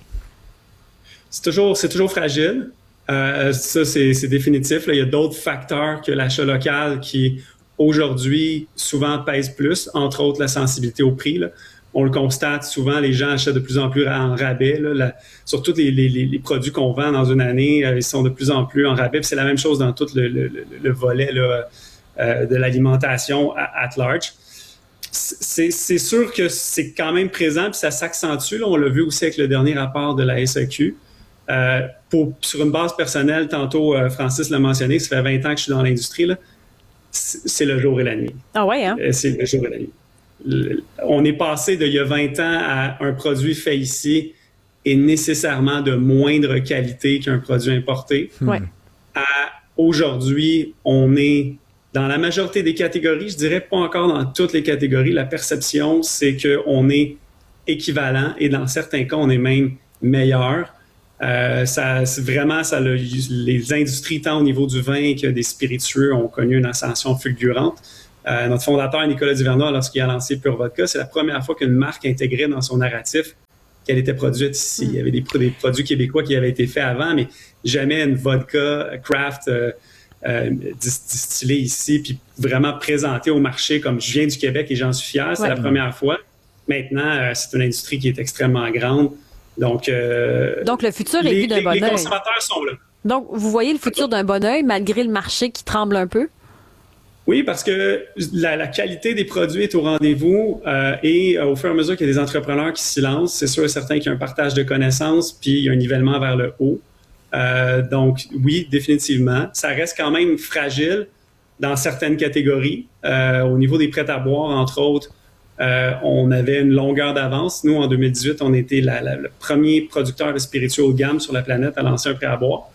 C'est toujours, c'est toujours fragile. Euh, ça, c'est, c'est définitif. Là. Il y a d'autres facteurs que l'achat local qui, aujourd'hui, souvent pèsent plus, entre autres la sensibilité au prix. Là. On le constate souvent, les gens achètent de plus en plus en rabais. Là. La, surtout les, les, les produits qu'on vend dans une année, euh, ils sont de plus en plus en rabais. Puis c'est la même chose dans tout le, le, le, le volet là, euh, de l'alimentation at, at large. C'est, c'est sûr que c'est quand même présent, puis ça s'accentue. Là. On l'a vu aussi avec le dernier rapport de la S A Q. Euh, pour, sur une base personnelle, tantôt euh, Francis l'a mentionné, ça fait vingt ans que je suis dans l'industrie, là, c'est, c'est le jour et la nuit. Ah ouais, hein? C'est le jour et la nuit. Le, on est passé d'il y a vingt ans à un produit fait ici et nécessairement de moindre qualité qu'un produit importé. Ouais. À aujourd'hui, on est dans la majorité des catégories, je dirais pas encore dans toutes les catégories, la perception, c'est qu'on est équivalent et dans certains cas, on est même meilleur. Euh, ça, vraiment, ça, le, les industries, tant au niveau du vin que des spiritueux, ont connu une ascension fulgurante. Euh, notre fondateur, Nicolas Duvernois, lorsqu'il a lancé Pure Vodka, c'est la première fois qu'une marque intégrait dans son narratif qu'elle était produite ici. Mm. Il y avait des, des produits québécois qui avaient été faits avant, mais jamais une vodka craft euh, euh, distillée ici, puis vraiment présentée au marché comme je viens du Québec et j'en suis fier. C'est ouais. la première fois. Maintenant, euh, c'est une industrie qui est extrêmement grande. Donc, euh, Donc, le futur est les, vu d'un bon œil. Les consommateurs sont là. Donc, vous voyez le futur d'un bon œil malgré le marché qui tremble un peu? Oui, parce que la, la qualité des produits est au rendez-vous euh, et euh, au fur et à mesure qu'il y a des entrepreneurs qui s'y lancent, c'est sûr et certain qu'il y a un partage de connaissances puis il y a un nivellement vers le haut. Euh, donc, oui, définitivement. Ça reste quand même fragile dans certaines catégories. Euh, au niveau des prêts à boire, entre autres, Euh, on avait une longueur d'avance. Nous, en deux mille dix-huit, on était la, la, le premier producteur de spiritueux haut de gamme sur la planète à lancer un prêt à boire.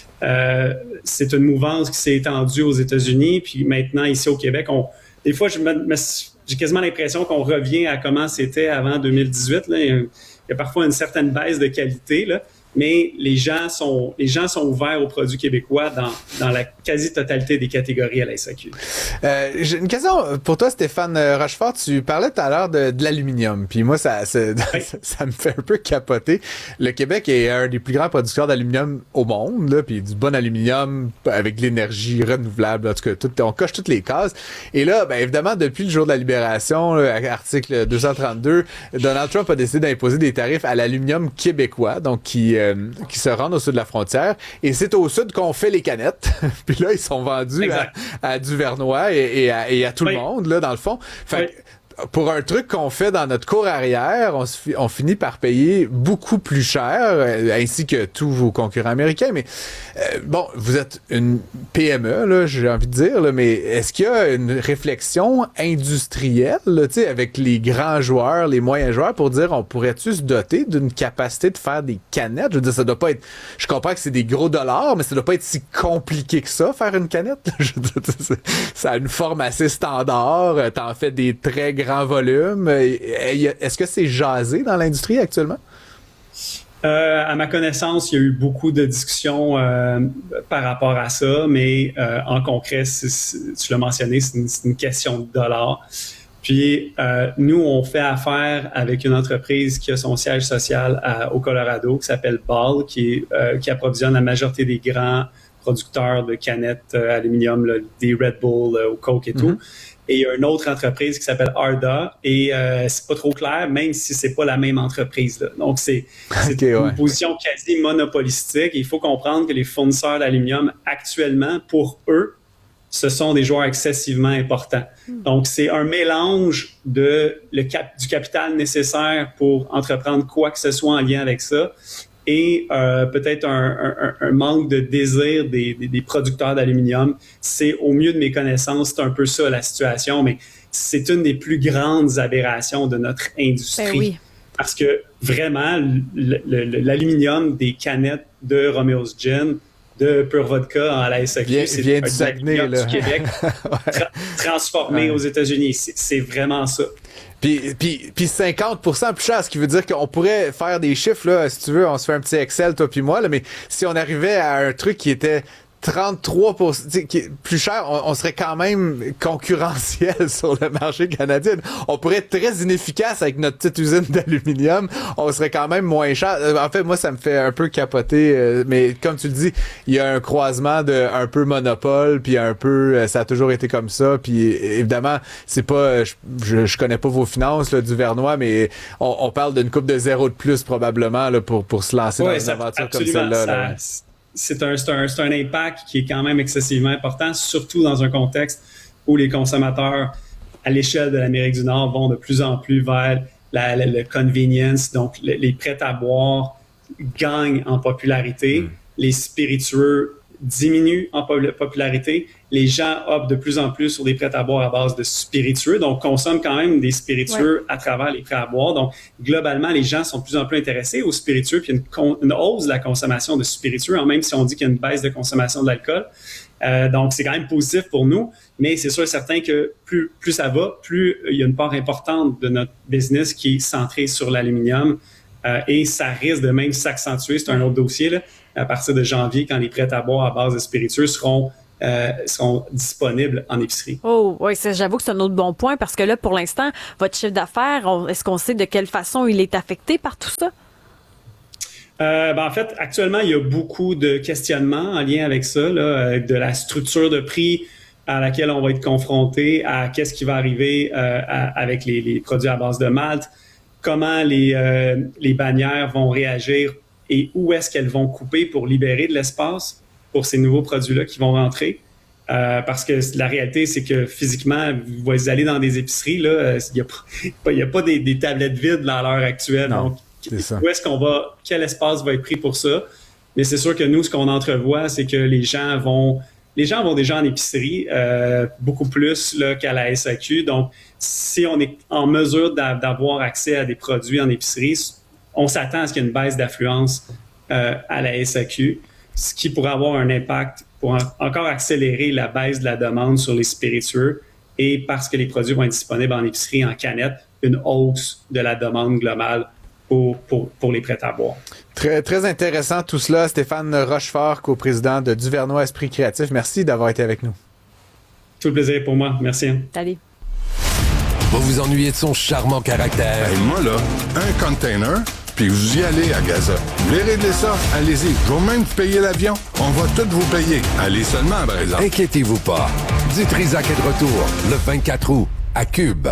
Euh, c'est une mouvance qui s'est étendue aux États-Unis, puis maintenant, ici au Québec, on, des fois, je me, me, j'ai quasiment l'impression qu'on revient à comment c'était avant deux mille dix-huit. Là. Il, y a, il y a parfois une certaine baisse de qualité, là, mais les gens sont, les gens sont ouverts aux produits québécois dans, dans la quasi-totalité des catégories à la S A Q. Euh, j'ai une question pour toi, Stéphane Rochefort. Tu parlais tout à l'heure de, de l'aluminium, puis moi, ça, ça, oui. ça, ça me fait un peu capoter. Le Québec est un des plus grands producteurs d'aluminium au monde, là, puis du bon aluminium avec de l'énergie renouvelable. En tout cas, tout, on coche toutes les cases. Et là, ben, évidemment, depuis le jour de la libération, là, article deux cent trente-deux, Donald Trump a décidé d'imposer des tarifs à l'aluminium québécois, donc qui... Euh, qui se rendent au sud de la frontière. Et c'est au sud qu'on fait les canettes. Puis là, ils sont vendus à, à Duvernois et, et, à, et à tout oui. le monde, là, dans le fond. Fait oui. Pour un truc qu'on fait dans notre cour arrière, on, se, on finit par payer beaucoup plus cher, ainsi que tous vos concurrents américains. Mais euh, bon, vous êtes une P M E, là, j'ai envie de dire, là, mais est-ce qu'il y a une réflexion industrielle, là, tu sais, avec les grands joueurs, les moyens joueurs, pour dire on pourrait-tu se doter d'une capacité de faire des canettes? Je veux dire, ça doit pas être... Je comprends que c'est des gros dollars, mais ça doit pas être si compliqué que ça, faire une canette. Je veux dire, ça a une forme assez standard, t'en fais des très grands grand volume. Est-ce que c'est jasé dans l'industrie actuellement? Euh, à ma connaissance, il y a eu beaucoup de discussions euh, par rapport à ça, mais euh, en concret, c'est, c'est, tu l'as mentionné, c'est une, c'est une question de dollars. Puis, euh, nous, on fait affaire avec une entreprise qui a son siège social à, au Colorado, qui s'appelle Ball, qui, euh, qui approvisionne la majorité des grands producteurs de canettes euh, aluminium, là, des Red Bull, euh, au Coke et tout. Mm-hmm. Et il y a une autre entreprise qui s'appelle Arda, et euh, c'est pas trop clair, même si c'est pas la même entreprise, là. Donc, c'est, c'est okay, une ouais. position quasi monopolistique. Il faut comprendre que les fournisseurs d'aluminium, actuellement, pour eux, ce sont des joueurs excessivement importants. Mm. Donc, c'est un mélange de le cap, du capital nécessaire pour entreprendre quoi que ce soit en lien avec ça, et euh, peut-être un, un, un manque de désir des, des, des producteurs d'aluminium. C'est, au mieux de mes connaissances, c'est un peu ça la situation, mais c'est une des plus grandes aberrations de notre industrie. Ben oui. Parce que vraiment, le, le, l'aluminium des canettes de Romeo's Gin de Pure Vodka à la S A Q. Vient, c'est vient un du Saguenay, là. du Québec tra- transformé ouais. aux États-Unis. C'est, c'est vraiment ça. Puis, puis, puis cinquante pour cent plus cher, ce qui veut dire qu'on pourrait faire des chiffres, là, si tu veux, on se fait un petit Excel, toi puis moi, là, mais si on arrivait à un truc qui était trente-trois pour cent qui est plus cher, on, on serait quand même concurrentiel sur le marché canadien. On pourrait être très inefficace avec notre petite usine d'aluminium. On serait quand même moins cher. En fait, moi, ça me fait un peu capoter. Mais comme tu le dis, il y a un croisement de un peu monopole, puis un peu, ça a toujours été comme ça. Puis évidemment, c'est pas, je, je, je connais pas vos finances là, du Vernois, mais on, on parle d'une coupe de zéro de plus probablement là, pour pour se lancer ouais, dans ça, une aventure absolument, comme celle-là. Ça, là. C'est un, c'est, un, c'est un impact qui est quand même excessivement important, surtout dans un contexte où les consommateurs à l'échelle de l'Amérique du Nord vont de plus en plus vers la, la, le convenience, donc les, les prêts à boire gagnent en popularité, mmh. les spiritueux diminuent en popularité, les gens optent de plus en plus sur des prêts à boire à base de spiritueux, donc consomment quand même des spiritueux ouais. à travers les prêts à boire. Donc, globalement, les gens sont de plus en plus intéressés aux spiritueux, puis il y a une, con- une hausse de la consommation de spiritueux, hein, même si on dit qu'il y a une baisse de consommation de l'alcool. Euh, donc, c'est quand même positif pour nous, mais c'est sûr et certain que plus, plus ça va, plus il y a une part importante de notre business qui est centrée sur l'aluminium euh, et ça risque de même s'accentuer. C'est un autre dossier, là, à partir de janvier, quand les prêts à boire à base de spiritueux seront Euh, sont disponibles en épicerie. Oh, oui, c'est, j'avoue que c'est un autre bon point parce que là, pour l'instant, votre chiffre d'affaires, on, est-ce qu'on sait de quelle façon il est affecté par tout ça? Euh, ben en fait, actuellement, il y a beaucoup de questionnements en lien avec ça, là, de la structure de prix à laquelle on va être confronté, à qu'est-ce qui va arriver euh, à, avec les, les produits à base de malt, comment les, euh, les bannières vont réagir et où est-ce qu'elles vont couper pour libérer de l'espace pour ces nouveaux produits-là qui vont rentrer. Euh, parce que la réalité, c'est que physiquement, vous allez dans des épiceries, là, il n'y a pas, il y a pas des, des tablettes vides à l'heure actuelle. Non, donc, où est-ce qu'on va, quel espace va être pris pour ça? Mais c'est sûr que nous, ce qu'on entrevoit, c'est que les gens vont, les gens vont déjà en épicerie, euh, beaucoup plus là, qu'à la S A Q. Donc, si on est en mesure d'a- d'avoir accès à des produits en épicerie, on s'attend à ce qu'il y ait une baisse d'affluence euh, à la S A Q. Ce qui pourrait avoir un impact pour en, encore accélérer la baisse de la demande sur les spiritueux et parce que les produits vont être disponibles en épicerie, en canette, une hausse de la demande globale pour, pour, pour les prêts à boire. Très, très intéressant tout cela. Stéphane Rochefort, co-président de Duvernois Esprit Créatif. Merci d'avoir été avec nous. Tout le plaisir pour moi. Merci. Salut. Vous vous ennuyez de son charmant caractère? Hey, moi, là, un container, puis vous y allez à Gaza. Vous voulez régler ça? Allez-y. Je vais même vous payer l'avion. On va tout vous payer. Allez seulement, par exemple. Inquiétez-vous pas. Dites Trisac est de retour le vingt-quatre août à Cube.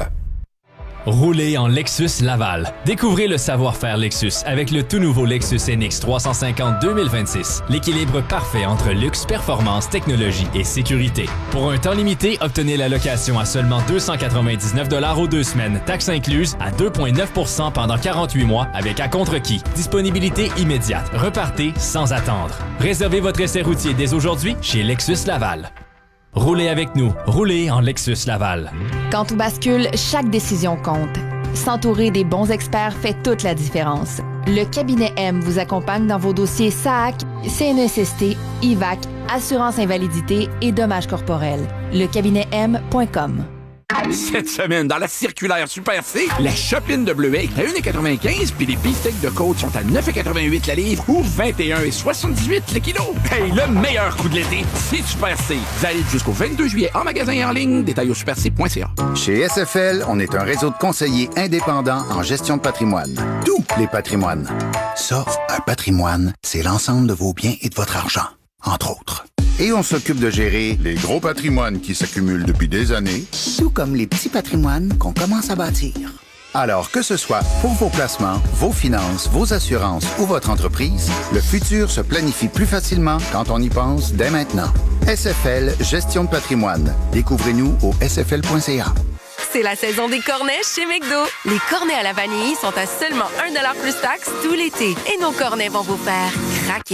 Roulez en Lexus Laval. Découvrez le savoir-faire Lexus avec le tout nouveau Lexus N X trois cent cinquante deux mille vingt-six. L'équilibre parfait entre luxe, performance, technologie et sécurité. Pour un temps limité, obtenez la location à seulement deux cent quatre-vingt-dix-neuf dollars aux deux semaines, taxes incluses, à deux virgule neuf pour cent pendant quarante-huit mois avec acompte requis. Disponibilité immédiate. Repartez sans attendre. Réservez votre essai routier dès aujourd'hui chez Lexus Laval. Roulez avec nous. Roulez en Lexus Laval. Quand tout bascule, chaque décision compte. S'entourer des bons experts fait toute la différence. Le cabinet M vous accompagne dans vos dossiers S A A C, C N E S S T, I V A C, assurance invalidité et dommages corporels. Le cabinet M point com. Cette semaine, dans la circulaire Super C, la chopine de bleuet est à un virgule quatre-vingt-quinze puis les beefsteaks de côte sont à neuf virgule quatre-vingt-huit la livre ou vingt et un virgule soixante-dix-huit le kilo. Hey, le meilleur coup de l'été, c'est Super C. Valide jusqu'au vingt-deux juillet en magasin et en ligne. Détail au super c point c a. Chez S F L, on est un réseau de conseillers indépendants en gestion de patrimoine. Tous les patrimoines. Ça, un patrimoine, c'est l'ensemble de vos biens et de votre argent, entre autres. Et on s'occupe de gérer les gros patrimoines qui s'accumulent depuis des années, tout comme les petits patrimoines qu'on commence à bâtir. Alors que ce soit pour vos placements, vos finances, vos assurances ou votre entreprise, le futur se planifie plus facilement quand on y pense dès maintenant. S F L Gestion de patrimoine. Découvrez-nous au s f l point c a. C'est la saison des cornets chez McDo. Les cornets à la vanille sont à seulement un dollar plus taxe tout l'été. Et nos cornets vont vous faire craquer.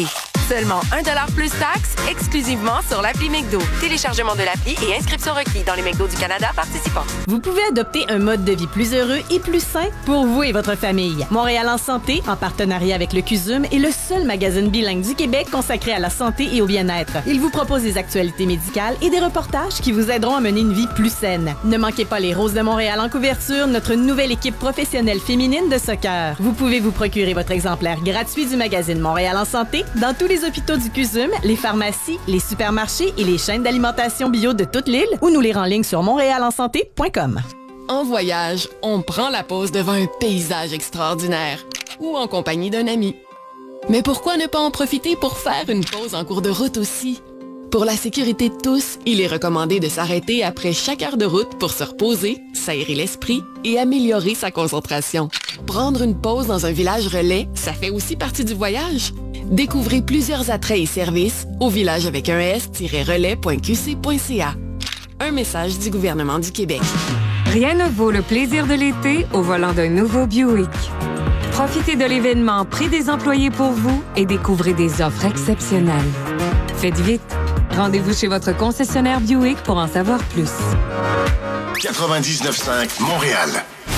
Seulement un dollar plus taxes, exclusivement sur l'appli McDo. Téléchargement de l'appli et inscription requis dans les McDo du Canada participants. Vous pouvez adopter un mode de vie plus heureux et plus sain pour vous et votre famille. Montréal en santé, en partenariat avec le C U S U M, est le seul magazine bilingue du Québec consacré à la santé et au bien-être. Il vous propose des actualités médicales et des reportages qui vous aideront à mener une vie plus saine. Ne manquez pas les Roses de Montréal en couverture, notre nouvelle équipe professionnelle féminine de soccer. Vous pouvez vous procurer votre exemplaire gratuit du magazine Montréal en santé dans tous les hôpitaux du C U S U M, les pharmacies, les supermarchés et les chaînes d'alimentation bio de toute l'île ou nous lire en ligne sur montréal en santé point com. En voyage, on prend la pause devant un paysage extraordinaire ou en compagnie d'un ami. Mais pourquoi ne pas en profiter pour faire une pause en cours de route aussi? Pour la sécurité de tous, il est recommandé de s'arrêter après chaque heure de route pour se reposer, s'aérer l'esprit et améliorer sa concentration. Prendre une pause dans un village relais, ça fait aussi partie du voyage. Découvrez plusieurs attraits et services au village avec un s-relais point q c point c a. Un message du gouvernement du Québec. Rien ne vaut le plaisir de l'été au volant d'un nouveau Buick. Profitez de l'événement Prix des employés pour vous et découvrez des offres exceptionnelles. Faites vite. Rendez-vous chez votre concessionnaire Buick pour en savoir plus. quatre-vingt-dix-neuf cinq Montréal.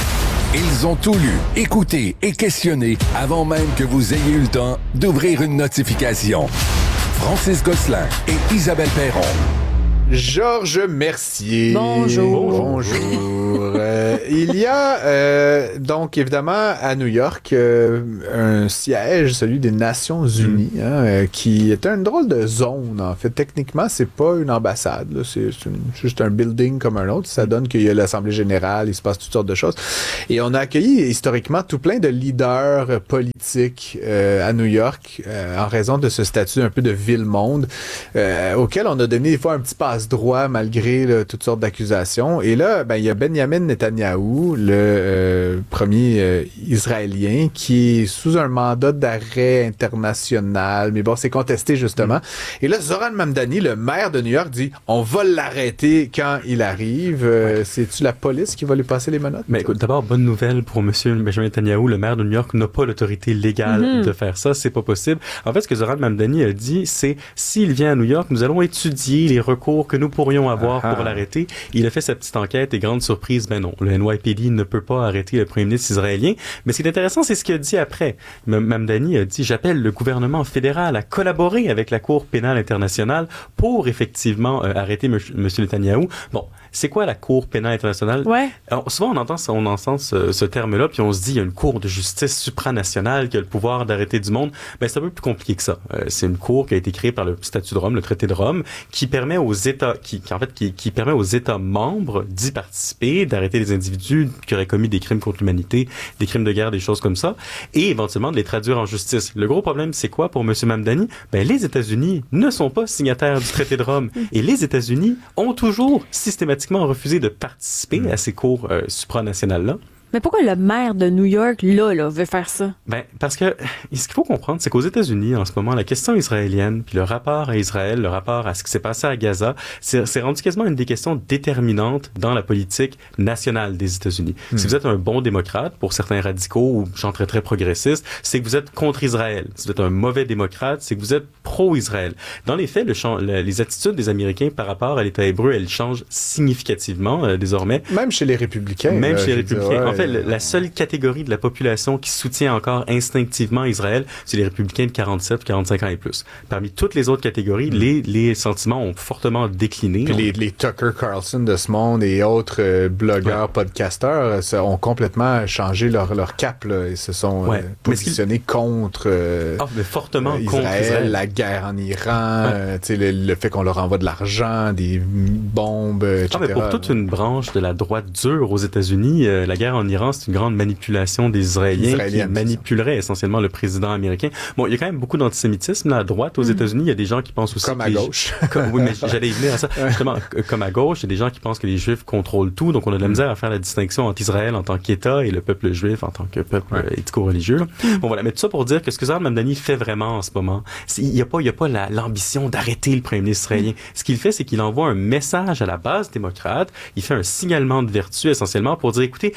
Ils ont tout lu, écouté et questionné avant même que vous ayez eu le temps d'ouvrir une notification. Francis Gosselin et Isabelle Perron. Georges Mercier. Bonjour. Bonjour. euh, il y a euh, donc évidemment à New York euh, un siège, celui des Nations Unies, hein, euh, qui est une drôle de zone. En fait, techniquement, c'est pas une ambassade. Là, c'est, c'est une, juste un building comme un autre. Ça donne qu'il y a l'Assemblée générale, il se passe toutes sortes de choses. Et on a accueilli historiquement tout plein de leaders politiques euh, à New York euh, en raison de ce statut un peu de ville-monde euh, auquel on a donné des fois un petit passe droit malgré là, toutes sortes d'accusations. Et là, ben il y a Benjamin Netanyahou, le euh, premier euh, Israélien, qui est sous un mandat d'arrêt international. Mais bon, c'est contesté justement. Mm. Et là, Zoran Mamdani, le maire de New York, dit on va l'arrêter quand il arrive. Euh, ouais. C'est-tu la police qui va lui passer les menottes? Mais écoute, d'abord, bonne nouvelle pour M. Benjamin Netanyahou, le maire de New York n'a pas l'autorité légale mm-hmm. de faire ça. C'est pas possible. En fait, ce que Zoran Mamdani a dit, c'est s'il vient à New York, nous allons étudier les recours que nous pourrions avoir ah, pour l'arrêter. Il a fait sa petite enquête et grande surprise, ben non, le N Y P D ne peut pas arrêter le premier ministre israélien. Mais ce qui est intéressant, c'est ce qu'il a dit après. Mamdani a dit, j'appelle le gouvernement fédéral à collaborer avec la Cour pénale internationale pour effectivement euh, arrêter M. Netanyahou. Bon, c'est quoi la Cour pénale internationale? Ouais. Alors, souvent, on entend, on entend ce, ce terme-là, puis on se dit, il y a une Cour de justice supranationale qui a le pouvoir d'arrêter du monde. Ben, c'est un peu plus compliqué que ça. Euh, c'est une Cour qui a été créée par le Statut de Rome, le Traité de Rome, qui permet aux États, qui, qui en fait, qui, qui permet aux États membres d'y participer, d'arrêter les individus qui auraient commis des crimes contre l'humanité, des crimes de guerre, des choses comme ça, et éventuellement de les traduire en justice. Le gros problème, c'est quoi pour M. Mamdani? Ben, les États-Unis ne sont pas signataires du Traité de Rome. Et les États-Unis ont toujours systématiquement refusé de participer mmh. à ces cours euh, supranationales-là. Mais pourquoi le maire de New York, là, là, veut faire ça? Ben, parce que ce qu'il faut comprendre, c'est qu'aux États-Unis, en ce moment, la question israélienne, puis le rapport à Israël, le rapport à ce qui s'est passé à Gaza, c'est, c'est rendu quasiment une des questions déterminantes dans la politique nationale des États-Unis. Mmh. Si vous êtes un bon démocrate, pour certains radicaux ou gens très, très progressistes, c'est que vous êtes contre Israël. Si vous êtes un mauvais démocrate, c'est que vous êtes pro-Israël. Dans les faits, le champ, le, les attitudes des Américains par rapport à l'État hébreu, elles changent significativement euh, désormais. Même chez les républicains. Même là, chez les républicains. Dire, ouais. En fait, la seule catégorie de la population qui soutient encore instinctivement Israël, c'est les républicains de quarante-sept, quarante-cinq ans et plus. Parmi toutes les autres catégories, mm. les, les sentiments ont fortement décliné. Puis les, les Tucker Carlson de ce monde et autres euh, blogueurs, ouais. podcasteurs euh, ont complètement changé leur, leur cap là, et se sont ouais. euh, positionnés contre euh, oh, mais fortement euh, Israël, contre Israël, la guerre en Iran, ouais. euh, le, le fait qu'on leur envoie de l'argent, des bombes, et cetera. Ah, mais pour toute une branche de la droite dure aux États-Unis, euh, la guerre en Iran, c'est une grande manipulation des Israéliens qui manipuleraient essentiellement le président américain. Bon, il y a quand même beaucoup d'antisémitisme là, à droite aux mmh. États-Unis. Il y a des gens qui pensent aussi... Comme à les... gauche. Comme... Oui, mais j'allais y venir à ça. Justement, comme à gauche, il y a des gens qui pensent que les Juifs contrôlent tout. Donc, on a de la misère à faire la distinction entre Israël en tant qu'État et le peuple juif en tant que peuple ouais. éthico-religieux. Bon, voilà. Mais tout ça pour dire que ce que Zoran Mamdani fait vraiment en ce moment, c'est, il n'y a pas, il y a pas la, l'ambition d'arrêter le premier ministre israélien. Mmh. Ce qu'il fait, c'est qu'il envoie un message à la base démocrate. Il fait un signalement de vertu essentiellement pour dire, écoutez, moi,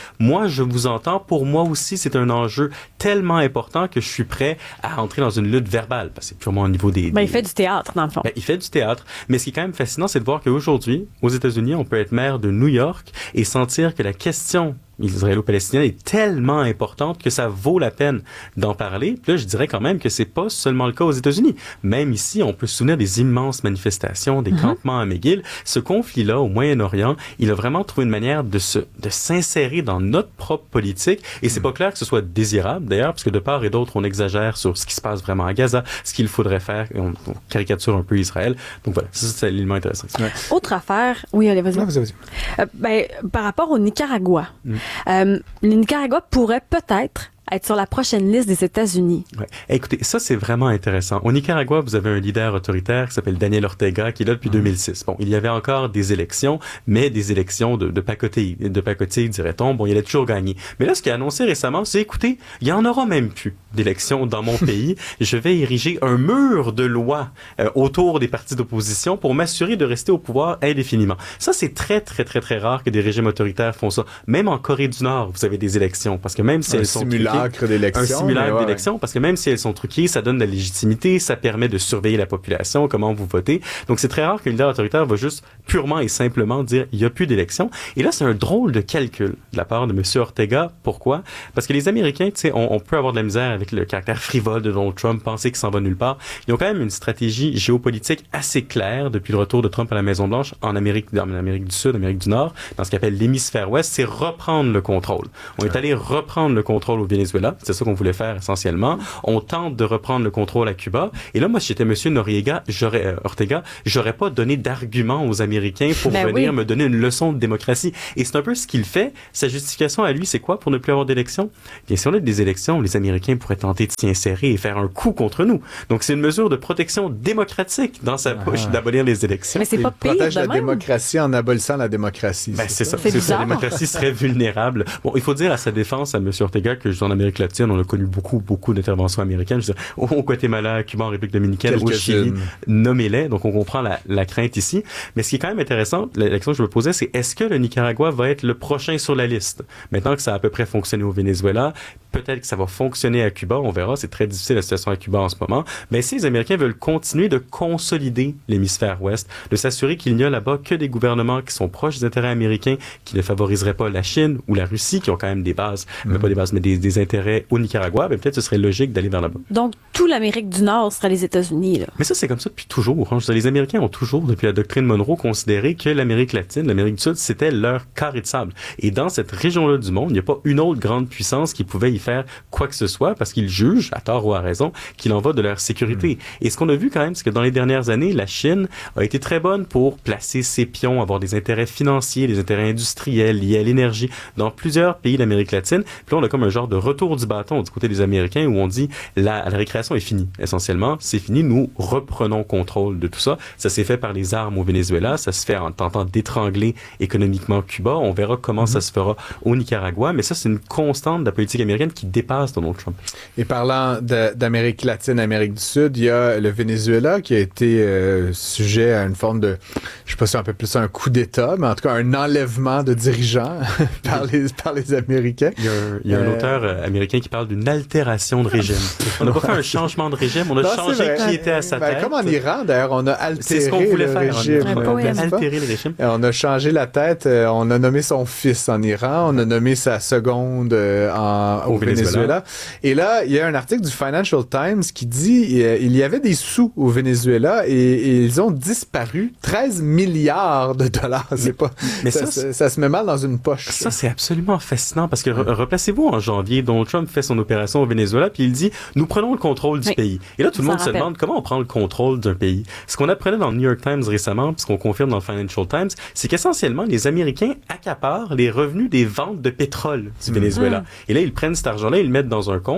moi, je vous entends. Pour moi aussi, c'est un enjeu tellement important que je suis prêt à entrer dans une lutte verbale. Parce que c'est purement au niveau des... Ben, des... il fait du théâtre, dans le fond. Ben, il fait du théâtre. Mais ce qui est quand même fascinant, c'est de voir qu'aujourd'hui, aux États-Unis, on peut être maire de New York et sentir que la question israélo-palestinienne est tellement importante que ça vaut la peine d'en parler. Puis là, je dirais quand même que c'est pas seulement le cas aux États-Unis. Même ici, on peut se souvenir des immenses manifestations, des mm-hmm. campements à McGill. Ce conflit-là, au Moyen-Orient, il a vraiment trouvé une manière de se, de s'insérer dans notre propre politique. Et c'est mm. pas clair que ce soit désirable, d'ailleurs, parce que de part et d'autre, on exagère sur ce qui se passe vraiment à Gaza, ce qu'il faudrait faire, et on, on caricature un peu Israël. Donc voilà, ça, c'est l'élément intéressant. Ouais. Autre affaire, oui, allez, vas-y. Non, vas-y, vas-y. Euh, ben, par rapport au Nicaragua, mm. Euh, le Nicaragua pourrait peut-être être sur la prochaine liste des États-Unis. Ouais. Écoutez, ça, c'est vraiment intéressant. Au Nicaragua, vous avez un leader autoritaire qui s'appelle Daniel Ortega, qui est là depuis mmh. deux mille six. Bon, il y avait encore des élections, mais des élections de, de pacotille, de pacotille, dirait-on. Bon, il a toujours gagné. Mais là, ce qu'il a annoncé récemment, c'est, écoutez, il y en aura même plus d'élections dans mon pays. Je vais ériger un mur de loi euh, autour des partis d'opposition pour m'assurer de rester au pouvoir indéfiniment. Ça, c'est très, très, très, très rare que des régimes autoritaires font ça. Même en Corée du Nord, vous avez des élections, parce que même si un elles sont simulacre d'élection, un simulacre ouais. d'élection, parce que même si elles sont truquées, ça donne de la légitimité, ça permet de surveiller la population, comment vous votez. Donc, c'est très rare qu'un leader autoritaire va juste purement et simplement dire il n'y a plus d'élection. Et là, c'est un drôle de calcul de la part de M. Ortega. Pourquoi? Parce que les Américains, tu sais, on, on peut avoir de la misère avec le caractère frivole de Donald Trump, penser qu'il s'en va nulle part. Ils ont quand même une stratégie géopolitique assez claire depuis le retour de Trump à la Maison-Blanche en Amérique, en Amérique du Sud, Amérique du Nord, dans ce qu'on appelle l'hémisphère ouest, c'est reprendre le contrôle. On est allé reprendre le contrôle au Venezuela. C'est ça qu'on voulait faire essentiellement. On tente de reprendre le contrôle à Cuba. Et là, moi, si j'étais M. Noriega, j'aurais, euh, Ortega, j'aurais pas donné d'argument aux Américains pour ben venir oui. me donner une leçon de démocratie. Et c'est un peu ce qu'il fait. Sa justification à lui, c'est quoi pour ne plus avoir d'élections? Bien, si on a des élections, les Américains pourraient tenter de s'y insérer et faire un coup contre nous. Donc, c'est une mesure de protection démocratique dans sa bouche ah. d'abolir les élections. Mais c'est pas pire. Il protège de la même. démocratie en abolissant la démocratie. Ben, c'est, c'est ça. C'est c'est bizarre. La démocratie serait vulnérable. Bon, il faut dire à sa défense, à M. Ortega, que en Amérique latine, on a connu beaucoup, beaucoup d'interventions américaines. Je veux dire, au Guatemala, Cuba, en République dominicaine, au Chili, nommez-les. Donc, on comprend la, la crainte ici. Mais ce qui est quand même intéressant, la question que je me posais, c'est est-ce que le Nicaragua va être le prochain sur la liste? Maintenant que ça a à peu près fonctionné au Venezuela, peut-être que ça va fonctionner à Cuba, on verra. C'est très difficile la situation à Cuba en ce moment. Mais si les Américains veulent continuer de consolider l'hémisphère ouest, de s'assurer qu'il n'y a là-bas que des gouvernements qui sont proches des intérêts américains, qui ne favoriseraient pas la Chine ou la Russie, qui ont quand même des bases, mm-hmm. mais pas des bases, mais des, des intérêts au Nicaragua, ben peut-être ce serait logique d'aller vers là-bas. Donc, tout l'Amérique du Nord serait les États-Unis, là. Mais ça, c'est comme ça depuis toujours. Hein. Je veux dire, les Américains ont toujours, depuis la doctrine Monroe, considéré que l'Amérique latine, l'Amérique du Sud, c'était leur carré de sable. Et dans cette région-là du monde, il n'y a pas une autre grande puissance qui pouvait y faire quoi que ce soit, parce qu'ils jugent, à tort ou à raison, qu'il en va de leur sécurité. Mmh. Et ce qu'on a vu quand même, c'est que dans les dernières années, la Chine a été très bonne pour placer ses pions, avoir des intérêts financiers, des intérêts industriels liés à l'énergie dans plusieurs pays d'Amérique latine. Puis là, on a comme un genre de retour du bâton du côté des Américains où on dit la, la récréation est finie. Essentiellement, c'est fini. Nous reprenons contrôle de tout ça. Ça s'est fait par les armes au Venezuela. Ça se fait en tentant d'étrangler économiquement Cuba. On verra comment mm-hmm. ça se fera au Nicaragua. Mais ça, c'est une constante de la politique américaine qui dépasse Donald Trump. Et parlant de, d'Amérique latine, Amérique du Sud, il y a le Venezuela qui a été euh, sujet à une forme de, je sais pas si un peu plus un coup d'État, mais en tout cas un enlèvement de dirigeants par les par les Américains. Il y a, il y a un euh... auteur euh, américain qui parle d'une altération de régime. On n'a pas fait un changement de régime, on a non, changé qui était à sa ben, tête. Comme en Iran, d'ailleurs, on a altéré c'est ce qu'on voulait le faire, régime. On a, on a altéré le régime. On a changé la tête, on a nommé son fils en Iran, on a nommé sa seconde en, au, au Venezuela. Venezuela. Et là, il y a un article du Financial Times qui dit il y avait des sous au Venezuela et, et ils ont disparu. treize milliards de dollars. C'est pas, mais ça, ça, ça, ça se met mal dans une poche. Ça, c'est absolument fascinant parce que re- replacez-vous en janvier, Donald Trump fait son opération au Venezuela puis il dit nous prenons le contrôle du oui. pays. Et là, tout le monde se demande comment on prend le contrôle d'un pays. Ce qu'on apprenait dans le New York Times récemment, puis ce qu'on confirme dans le Financial Times, c'est qu'essentiellement, les Américains accaparent les revenus des ventes de pétrole du Venezuela. Mmh. Et là, ils prennent cet argent-là, ils le mettent dans un compte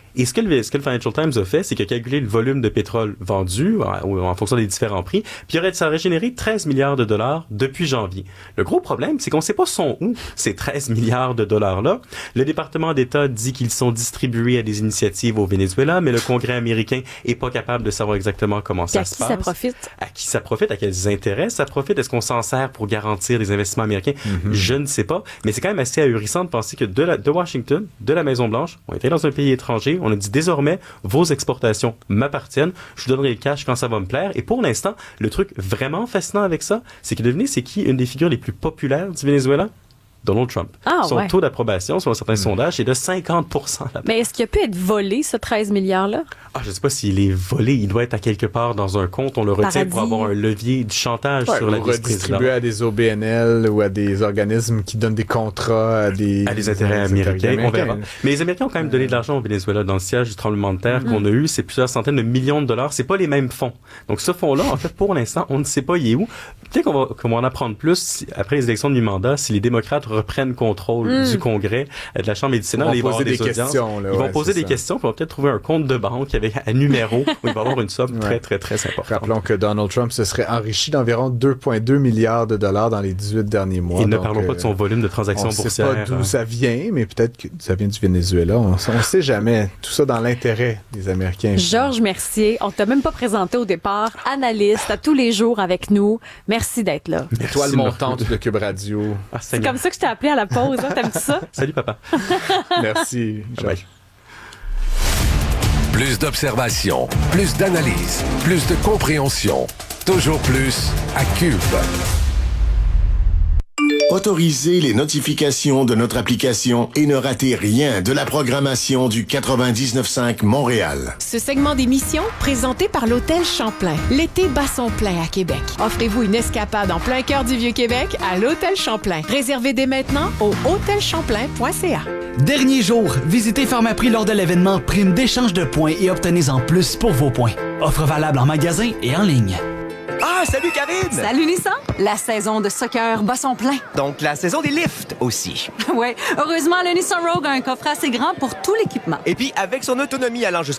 Et ce que, le, ce que le Financial Times a fait, c'est qu'il a calculé le volume de pétrole vendu en, en fonction des différents prix, puis ça aurait généré treize milliards de dollars depuis janvier. Le gros problème, c'est qu'on ne sait pas sont où ces treize milliards de dollars-là. Le département d'État dit qu'ils sont distribués à des initiatives au Venezuela, mais le Congrès américain est pas capable de savoir exactement comment ça se passe. À qui ça profite? À qui ça profite? À quels intérêts ça profite? Est-ce qu'on s'en sert pour garantir des investissements américains? Mm-hmm. Je ne sais pas. Mais c'est quand même assez ahurissant de penser que de, la, de Washington, de la Maison-Blanche, on était dans un pays étranger, on a dit désormais, vos exportations m'appartiennent, je vous donnerai le cash quand ça va me plaire. Et pour l'instant, le truc vraiment fascinant avec ça, c'est que devinez, c'est qui une des figures les plus populaires du Venezuela? Donald Trump. Ah, Son ouais. taux d'approbation, selon certains mmh. sondages, est de cinquante pour cent. Mais est-ce qu'il a pu être volé, ce treize milliards-là? Ah, je sais pas s'il est volé. Il doit être à quelque part dans un compte. On le retient Paradis. Pour avoir un levier du chantage ouais, sur la vice-présidente. Redistribué à des O B N L ou à des organismes qui donnent des contrats à des... À des intérêts des américains, américains. on verra. Mais les Américains ont quand même donné de l'argent au Venezuela. Dans le siège du tremblement de terre mmh. qu'on a eu, c'est plusieurs centaines de millions de dollars. C'est pas les mêmes fonds. Donc ce fonds-là, en fait, pour l'instant, on ne sait pas il est où. Peut-être qu'on va, qu'on va en apprendre plus si, après les élections de mi-mandat, si les démocrates reprennent contrôle mmh. du Congrès, de la Chambre et du Sénat. Ils vont ils vont poser des, des questions. Là, ils vont ouais, poser des ça. questions, puis on va peut-être trouver un compte de banque avec un numéro où il va y avoir une somme ouais. très, très, très importante. Rappelons que Donald Trump se serait enrichi d'environ deux virgule deux milliards de dollars dans les dix-huit derniers mois. Et ne donc, parlons euh, pas de son volume de transactions on boursières. On ne sait pas d'où ça vient, mais peut-être que ça vient du Venezuela. On ne sait jamais. Tout ça dans l'intérêt des Américains. Georges Mercier, on t'a même pas présenté au départ. Analyste à tous les jours avec nous. Merci d'être là. Étoile montante de Cube Radio. Ah, c'est comme ça que je t'ai appelé à la pause. Hein? T'aimes-tu ça? Salut, papa. Merci, Georges. Plus d'observation, plus d'analyse, plus de compréhension. Toujours plus à Cube. Autorisez les notifications de notre application et ne ratez rien de la programmation du quatre-vingt-dix-neuf cinq Montréal. Ce segment d'émission, présenté par l'Hôtel Champlain. L'été bat son plein à Québec. Offrez-vous une escapade en plein cœur du Vieux-Québec à l'Hôtel Champlain. Réservez dès maintenant au hôtel champlain point c a. Dernier jour, visitez Pharmaprix lors de l'événement Prime d'échange de points et obtenez-en plus pour vos points. Offre valable en magasin et en ligne. Ah, salut Karine! Salut Nissan! La saison de soccer bat son plein. Donc la saison des lifts aussi. Ouais, heureusement, le Nissan Rogue a un coffret assez grand pour tout l'équipement. Et puis avec son autonomie allant jusqu'à